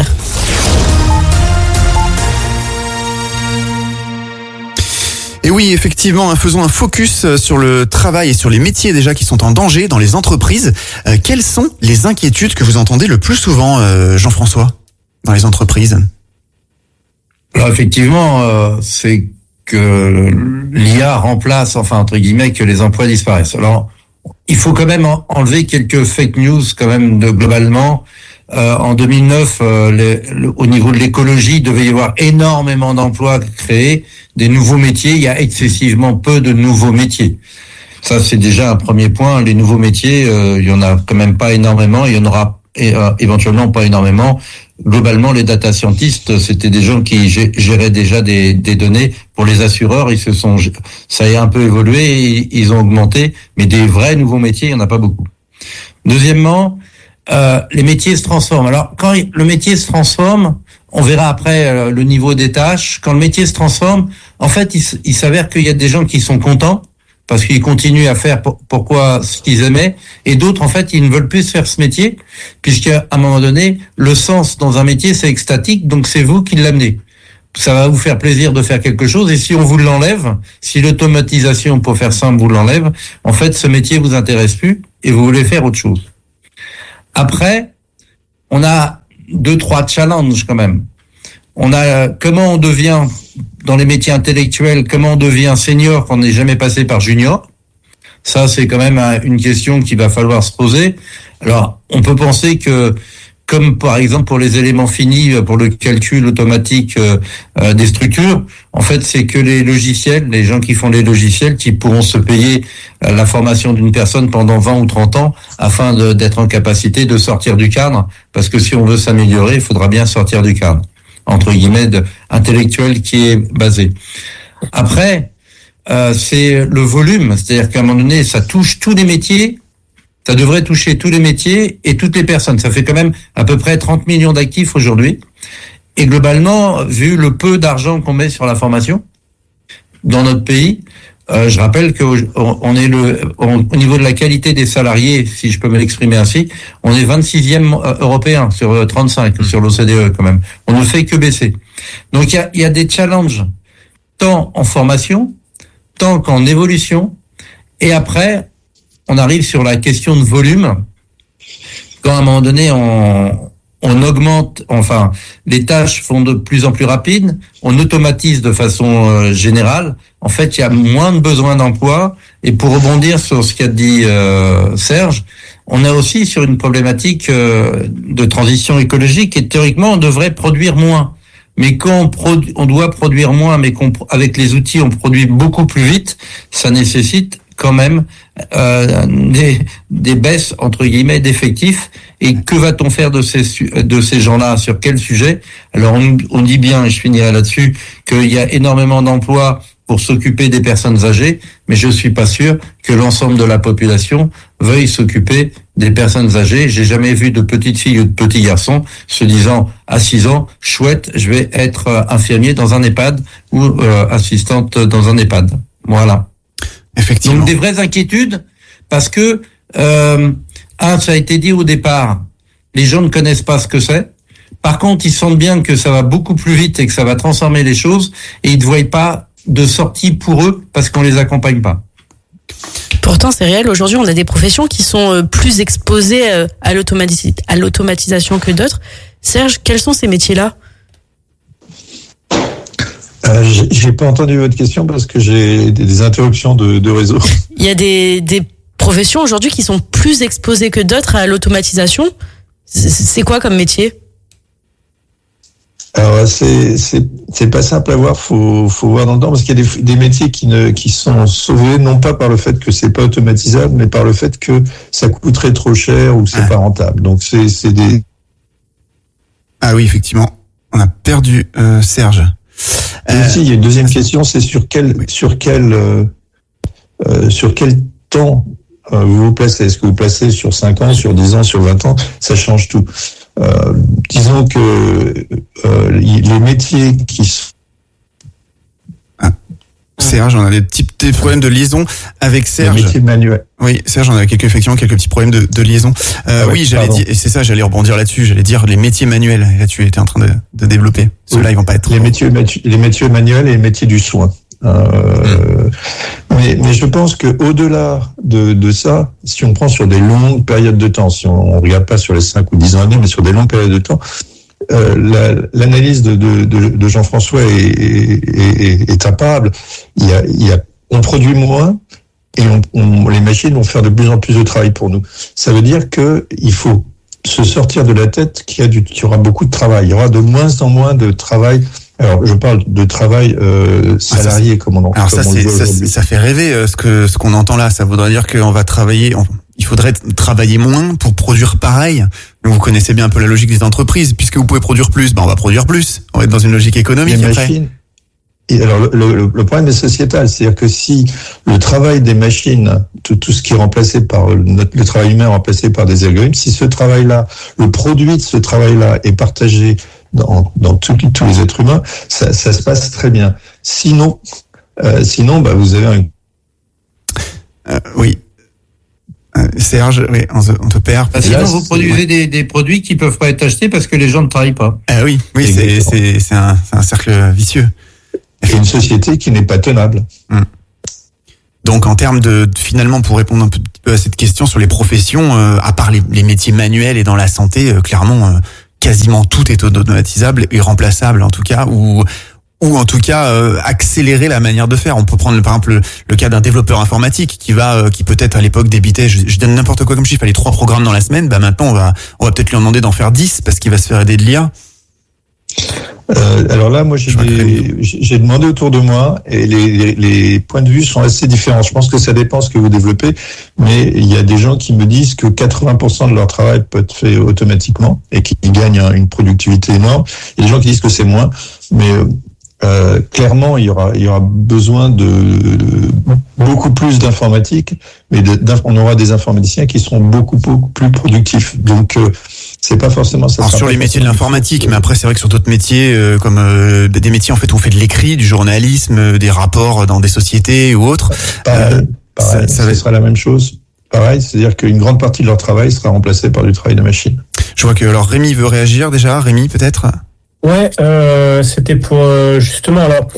Et oui, effectivement, faisons un focus sur le travail et sur les métiers déjà qui sont en danger dans les entreprises. Quelles sont les inquiétudes que vous entendez le plus souvent, Jean-François, dans les entreprises? Alors effectivement, c'est que l'IA remplace, enfin entre guillemets, que les emplois disparaissent. Alors, il faut quand même enlever quelques fake news quand même globalement. En 2009, au niveau de l'écologie, il devait y avoir énormément d'emplois créés, des nouveaux métiers. Il y a excessivement peu de nouveaux métiers. Ça, c'est déjà un premier point. Les nouveaux métiers, il y en a quand même pas énormément. Il y en aura éventuellement pas énormément. globalement, les data scientists, c'était des gens qui géraient déjà des données. Pour les assureurs, ça a un peu évolué, ils ont augmenté, mais des vrais nouveaux métiers, il n'y en a pas beaucoup. Deuxièmement, les métiers se transforment. Alors, quand le métier se transforme, on verra après le niveau des tâches. Quand le métier se transforme, en fait, il s'avère qu'il y a des gens qui sont contents parce qu'ils continuent à faire pourquoi ce qu'ils aimaient, et d'autres, en fait, ils ne veulent plus faire ce métier, puisqu'à un moment donné, le sens dans un métier, c'est extatique, donc c'est vous qui l'amenez. Ça va vous faire plaisir de faire quelque chose, et si on vous l'enlève, si l'automatisation, pour faire simple, vous l'enlève, en fait, ce métier vous intéresse plus, et vous voulez faire autre chose. Après, on a 2-3 challenges quand même. On a comment on devient, dans les métiers intellectuels, comment on devient senior quand on n'est jamais passé par junior. Ça, c'est quand même une question qu'il va falloir se poser. Alors, on peut penser que, comme par exemple pour les éléments finis, pour le calcul automatique des structures, en fait, c'est que les gens qui font les logiciels, qui pourront se payer la formation d'une personne pendant 20 ou 30 ans afin d'être en capacité de sortir du cadre. Parce que si on veut s'améliorer, il faudra bien sortir du cadre, entre guillemets, intellectuel qui est basé. Après, c'est le volume, c'est-à-dire qu'à un moment donné, ça touche tous les métiers, ça devrait toucher tous les métiers et toutes les personnes. Ça fait quand même à peu près 30 millions d'actifs aujourd'hui. Et globalement, vu le peu d'argent qu'on met sur la formation dans notre pays, je rappelle qu'on est au niveau de la qualité des salariés, si je peux me l'exprimer ainsi, on est 26e européen sur 35 sur l'OCDE quand même. On ne fait que baisser. Donc il y a des challenges tant en formation, tant qu'en évolution, et après on arrive sur la question de volume. Quand à un moment donné on augmente, enfin, les tâches font de plus en plus rapides, on automatise de façon générale. En fait, il y a moins de besoin d'emploi. Et pour rebondir sur ce qu'a dit Serge, on est aussi sur une problématique de transition écologique. Et théoriquement, on devrait produire moins. Mais quand on doit produire moins, mais avec les outils, on produit beaucoup plus vite, ça nécessite quand même des baisses entre guillemets d'effectifs. Et que va-t-on faire de ces gens-là, sur quel sujet? Alors on dit bien, et je finirai là-dessus, qu'il y a énormément d'emplois pour s'occuper des personnes âgées, mais je suis pas sûr que l'ensemble de la population veuille s'occuper des personnes âgées. J'ai jamais vu de petites filles ou de petits garçons se disant à 6 ans, chouette, je vais être infirmier dans un EHPAD ou assistante dans un EHPAD. Voilà. Effectivement. Donc des vraies inquiétudes, parce que ça a été dit au départ, les gens ne connaissent pas ce que c'est. Par contre, ils sentent bien que ça va beaucoup plus vite et que ça va transformer les choses, et ils ne voient pas de sortie pour eux parce qu'on les accompagne pas. Pourtant, c'est réel. Aujourd'hui, on a des professions qui sont plus exposées à l'automatisation que d'autres. Serge, quels sont ces métiers-là ? J'ai pas entendu votre question parce que j'ai des interruptions de réseau. Il y a des professions aujourd'hui qui sont plus exposées que d'autres à l'automatisation. C'est quoi comme métier ? Alors c'est pas simple à voir, faut voir dans le temps, parce qu'il y a des métiers qui sont sauvés non pas par le fait que c'est pas automatisable, mais par le fait que ça coûterait trop cher ou que c'est pas rentable. Donc c'est des... Ah oui, effectivement, on a perdu Serge. Aussi, il y a une deuxième question, c'est sur quel temps vous vous placez. Est-ce que vous placez sur 5 ans, sur 10 ans, sur 20 ans? Ça change tout. Disons que les métiers qui sont... Serge, on a des petits problèmes de liaison avec Serge. Les métiers manuels. Oui, Serge, on a quelques petits problèmes de liaison. Oui, j'allais dire, et c'est ça, j'allais rebondir là-dessus, j'allais dire les métiers manuels. Et là, tu étais en train de développer. Ceux-là, ils vont pas être... Les métiers manuels et les métiers du soin. Mais je pense que au-delà de ça, si on prend sur des longues périodes de temps, si on regarde pas sur les 5 ou 10 ans mais sur des longues périodes de temps, l'analyse de Jean-François est imparable. On produit moins et les machines vont faire de plus en plus de travail pour nous. Ça veut dire que il faut se sortir de la tête qu'il y aura beaucoup de travail. Il y aura de moins en moins de travail. Alors, je parle de travail salarié, comme on alors ça fait rêver ce qu'on entend là. Ça voudrait dire qu'on va travailler. il faudrait travailler moins pour produire pareil. Donc vous connaissez bien un peu la logique des entreprises. Puisque vous pouvez produire plus, on va produire plus. On va être dans une logique économique après. Et alors le problème est sociétal, c'est-à-dire que si le travail des machines, tout ce qui est remplacé par le travail humain remplacé par des algorithmes, si ce travail-là, le produit de ce travail-là est partagé dans tous les êtres humains, ça se passe très bien. Sinon, vous avez oui. Serge, oui, on te perd. Sinon, vous produisez des produits qui peuvent pas être achetés parce que les gens ne travaillent pas. Oui, c'est un cercle vicieux. Et une société qui n'est pas tenable. Donc en termes finalement, pour répondre un peu à cette question sur les professions, à part les métiers manuels et dans la santé, clairement, quasiment tout est automatisable et remplaçable en tout cas, ou en tout cas accélérer la manière de faire. On peut prendre par exemple le cas d'un développeur informatique qui peut-être à l'époque débitait, je donne n'importe quoi comme chiffre, les 3 programmes dans la semaine, maintenant on va peut-être lui en demander d'en faire 10 parce qu'il va se faire aider de l'IA. Alors là, moi, j'ai demandé autour de moi et les points de vue sont assez différents. Je pense que ça dépend ce que vous développez, mais il y a des gens qui me disent que 80% de leur travail peut être fait automatiquement et qui gagnent une productivité énorme. Il y a des gens qui disent que c'est moins, mais clairement, il y aura besoin de beaucoup plus d'informatique, mais on aura des informaticiens qui seront beaucoup plus productifs. Donc c'est pas forcément ça. Alors sur les métiers de l'informatique, mais après c'est vrai que sur d'autres métiers comme des métiers en fait où on fait de l'écrit, du journalisme, des rapports dans des sociétés ou autres, pareil, ça sera la même chose. Pareil, c'est-à-dire qu'une grande partie de leur travail sera remplacée par du travail de machine. Je vois que alors Rémi veut réagir déjà. Rémi peut-être. Ouais, c'était pour justement alors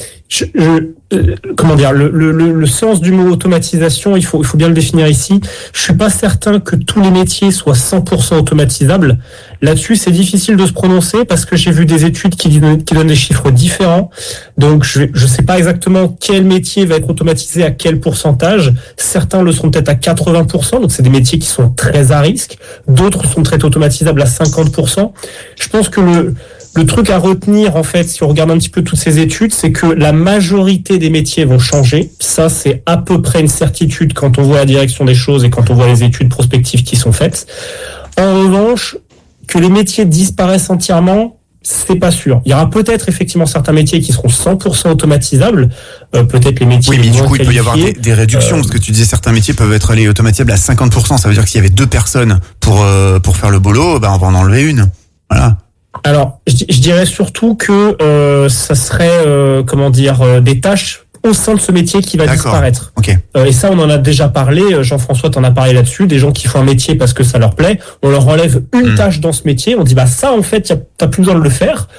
comment dire le sens du mot automatisation, il faut bien le définir ici. Je suis pas certain que tous les métiers soient 100% automatisables. Là-dessus, c'est difficile de se prononcer parce que j'ai vu des études qui donnent des chiffres différents. Donc je sais pas exactement quel métier va être automatisé à quel pourcentage. Certains le seront peut-être à 80%, donc c'est des métiers qui sont très à risque. D'autres sont très automatisables à 50%. Je pense que le truc à retenir, en fait, si on regarde un petit peu toutes ces études, c'est que la majorité des métiers vont changer. Ça, c'est à peu près une certitude quand on voit la direction des choses et quand on voit les études prospectives qui sont faites. En revanche, que les métiers disparaissent entièrement, c'est pas sûr. Il y aura peut-être effectivement certains métiers qui seront 100% automatisables, peut-être les métiers. Oui, mais du coup, il peut y avoir des réductions, parce que tu disais certains métiers peuvent être automatisables à 50%. Ça veut dire que s'il y avait 2 personnes pour faire le boulot, on va en enlever une. Voilà. Alors, je dirais surtout que ça serait, des tâches au sein de ce métier qui va disparaître. Okay. Et ça, on en a déjà parlé. Jean-François t'en a parlé là-dessus. Des gens qui font un métier parce que ça leur plaît. On leur enlève une tâche dans ce métier. On dit, ça, en fait, t'as plus besoin de le faire.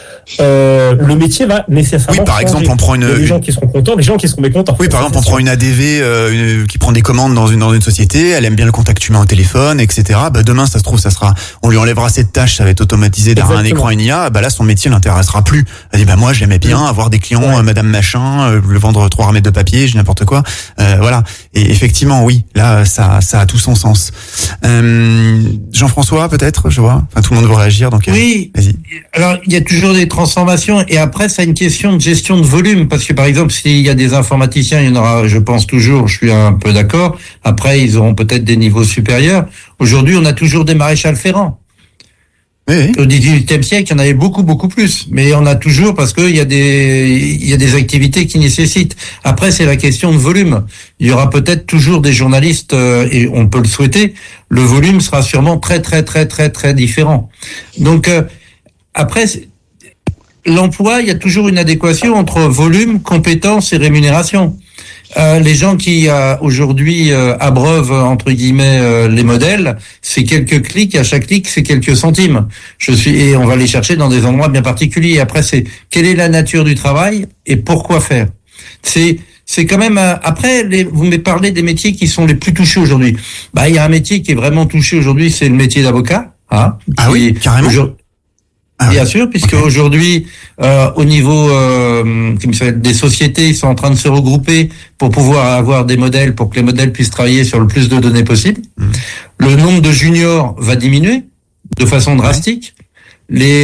Le métier va nécessairement changer. Par exemple, on prend des gens qui seront contents, des gens qui seront mécontents. Oui, par exemple, on prend une ADV qui prend des commandes dans une société. Elle aime bien le contact humain au téléphone, etc. Demain, ça se trouve, on lui enlèvera cette tâche, ça va être automatisé derrière un écran, une IA. Là, son métier l'intéressera plus. Elle dit, moi, j'aimais bien avoir des clients, Madame Machin, le vendre 3 remèdes de papier, j'ai n'importe quoi. Voilà. Et effectivement, oui, là, ça a tout son sens. Jean-François, peut-être, je vois. Enfin, tout le monde veut réagir, donc. Oui. Vas-y. Alors, il y a toujours des transformations, et après, c'est une question de gestion de volume, parce que par exemple, s'il y a des informaticiens, il y en aura, je pense toujours, je suis un peu d'accord. Après, ils auront peut-être des niveaux supérieurs. Aujourd'hui, on a toujours des maréchals ferrants. Oui. Au XVIIIe siècle, il y en avait beaucoup plus. Mais on a toujours, parce qu'il y a des activités qui nécessitent. Après, c'est la question de volume. Il y aura peut-être toujours des journalistes, et on peut le souhaiter. Le volume sera sûrement très différent. Donc, après, l'emploi, il y a toujours une adéquation entre volume, compétence et rémunération. Les gens qui aujourd'hui abreuvent entre guillemets les modèles, c'est quelques clics, à chaque clic c'est quelques centimes. Et on va les chercher dans des endroits bien particuliers. Après, c'est quelle est la nature du travail et pourquoi faire. C'est quand même après vous me parlez des métiers qui sont les plus touchés aujourd'hui. Il y a un métier qui est vraiment touché aujourd'hui, c'est le métier d'avocat. Oui, carrément. Bien sûr, puisque aujourd'hui, au niveau des sociétés, ils sont en train de se regrouper pour pouvoir avoir des modèles, pour que les modèles puissent travailler sur le plus de données possible. Le nombre de juniors va diminuer de façon drastique. Les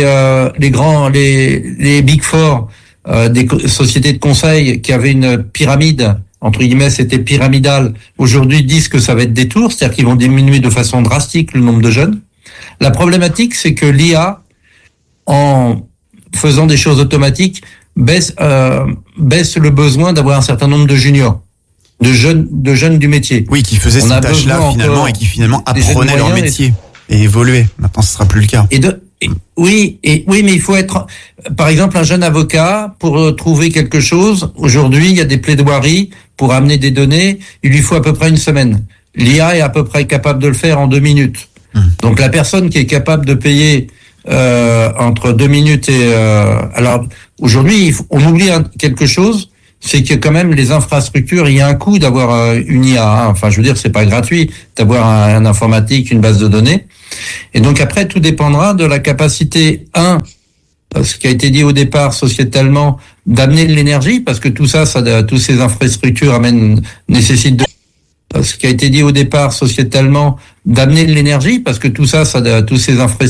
Big Four, des sociétés de conseil qui avaient une pyramide entre guillemets, c'était pyramidal, aujourd'hui disent que ça va être des tours, c'est-à-dire qu'ils vont diminuer de façon drastique le nombre de jeunes. La problématique, c'est que l'IA, en faisant des choses automatiques, baisse le besoin d'avoir un certain nombre de juniors, de jeunes du métier. Oui, qui faisaient ces tâches-là finalement et qui finalement apprenaient leur métier et évoluaient. Maintenant, ce sera plus le cas. Oui, mais il faut être, par exemple, un jeune avocat pour trouver quelque chose. Aujourd'hui, il y a des plaidoiries pour amener des données. Il lui faut à peu près une semaine. L'IA est à peu près capable de le faire en 2 minutes. Donc la personne qui est capable de payer entre 2 minutes et alors aujourd'hui on oublie quelque chose, c'est que quand même les infrastructures, il y a un coût d'avoir une IA. Hein. Enfin, je veux dire, c'est pas gratuit d'avoir un informatique, une base de données. Et donc après, tout dépendra de la capacité, ce qui a été dit au départ sociétalement, d'amener de l'énergie, parce que tout ça, toutes ces infrastructures nécessitent ce qui a été dit au départ sociétalement, d'amener de l'énergie, parce que tout ça, toutes ces infrastructures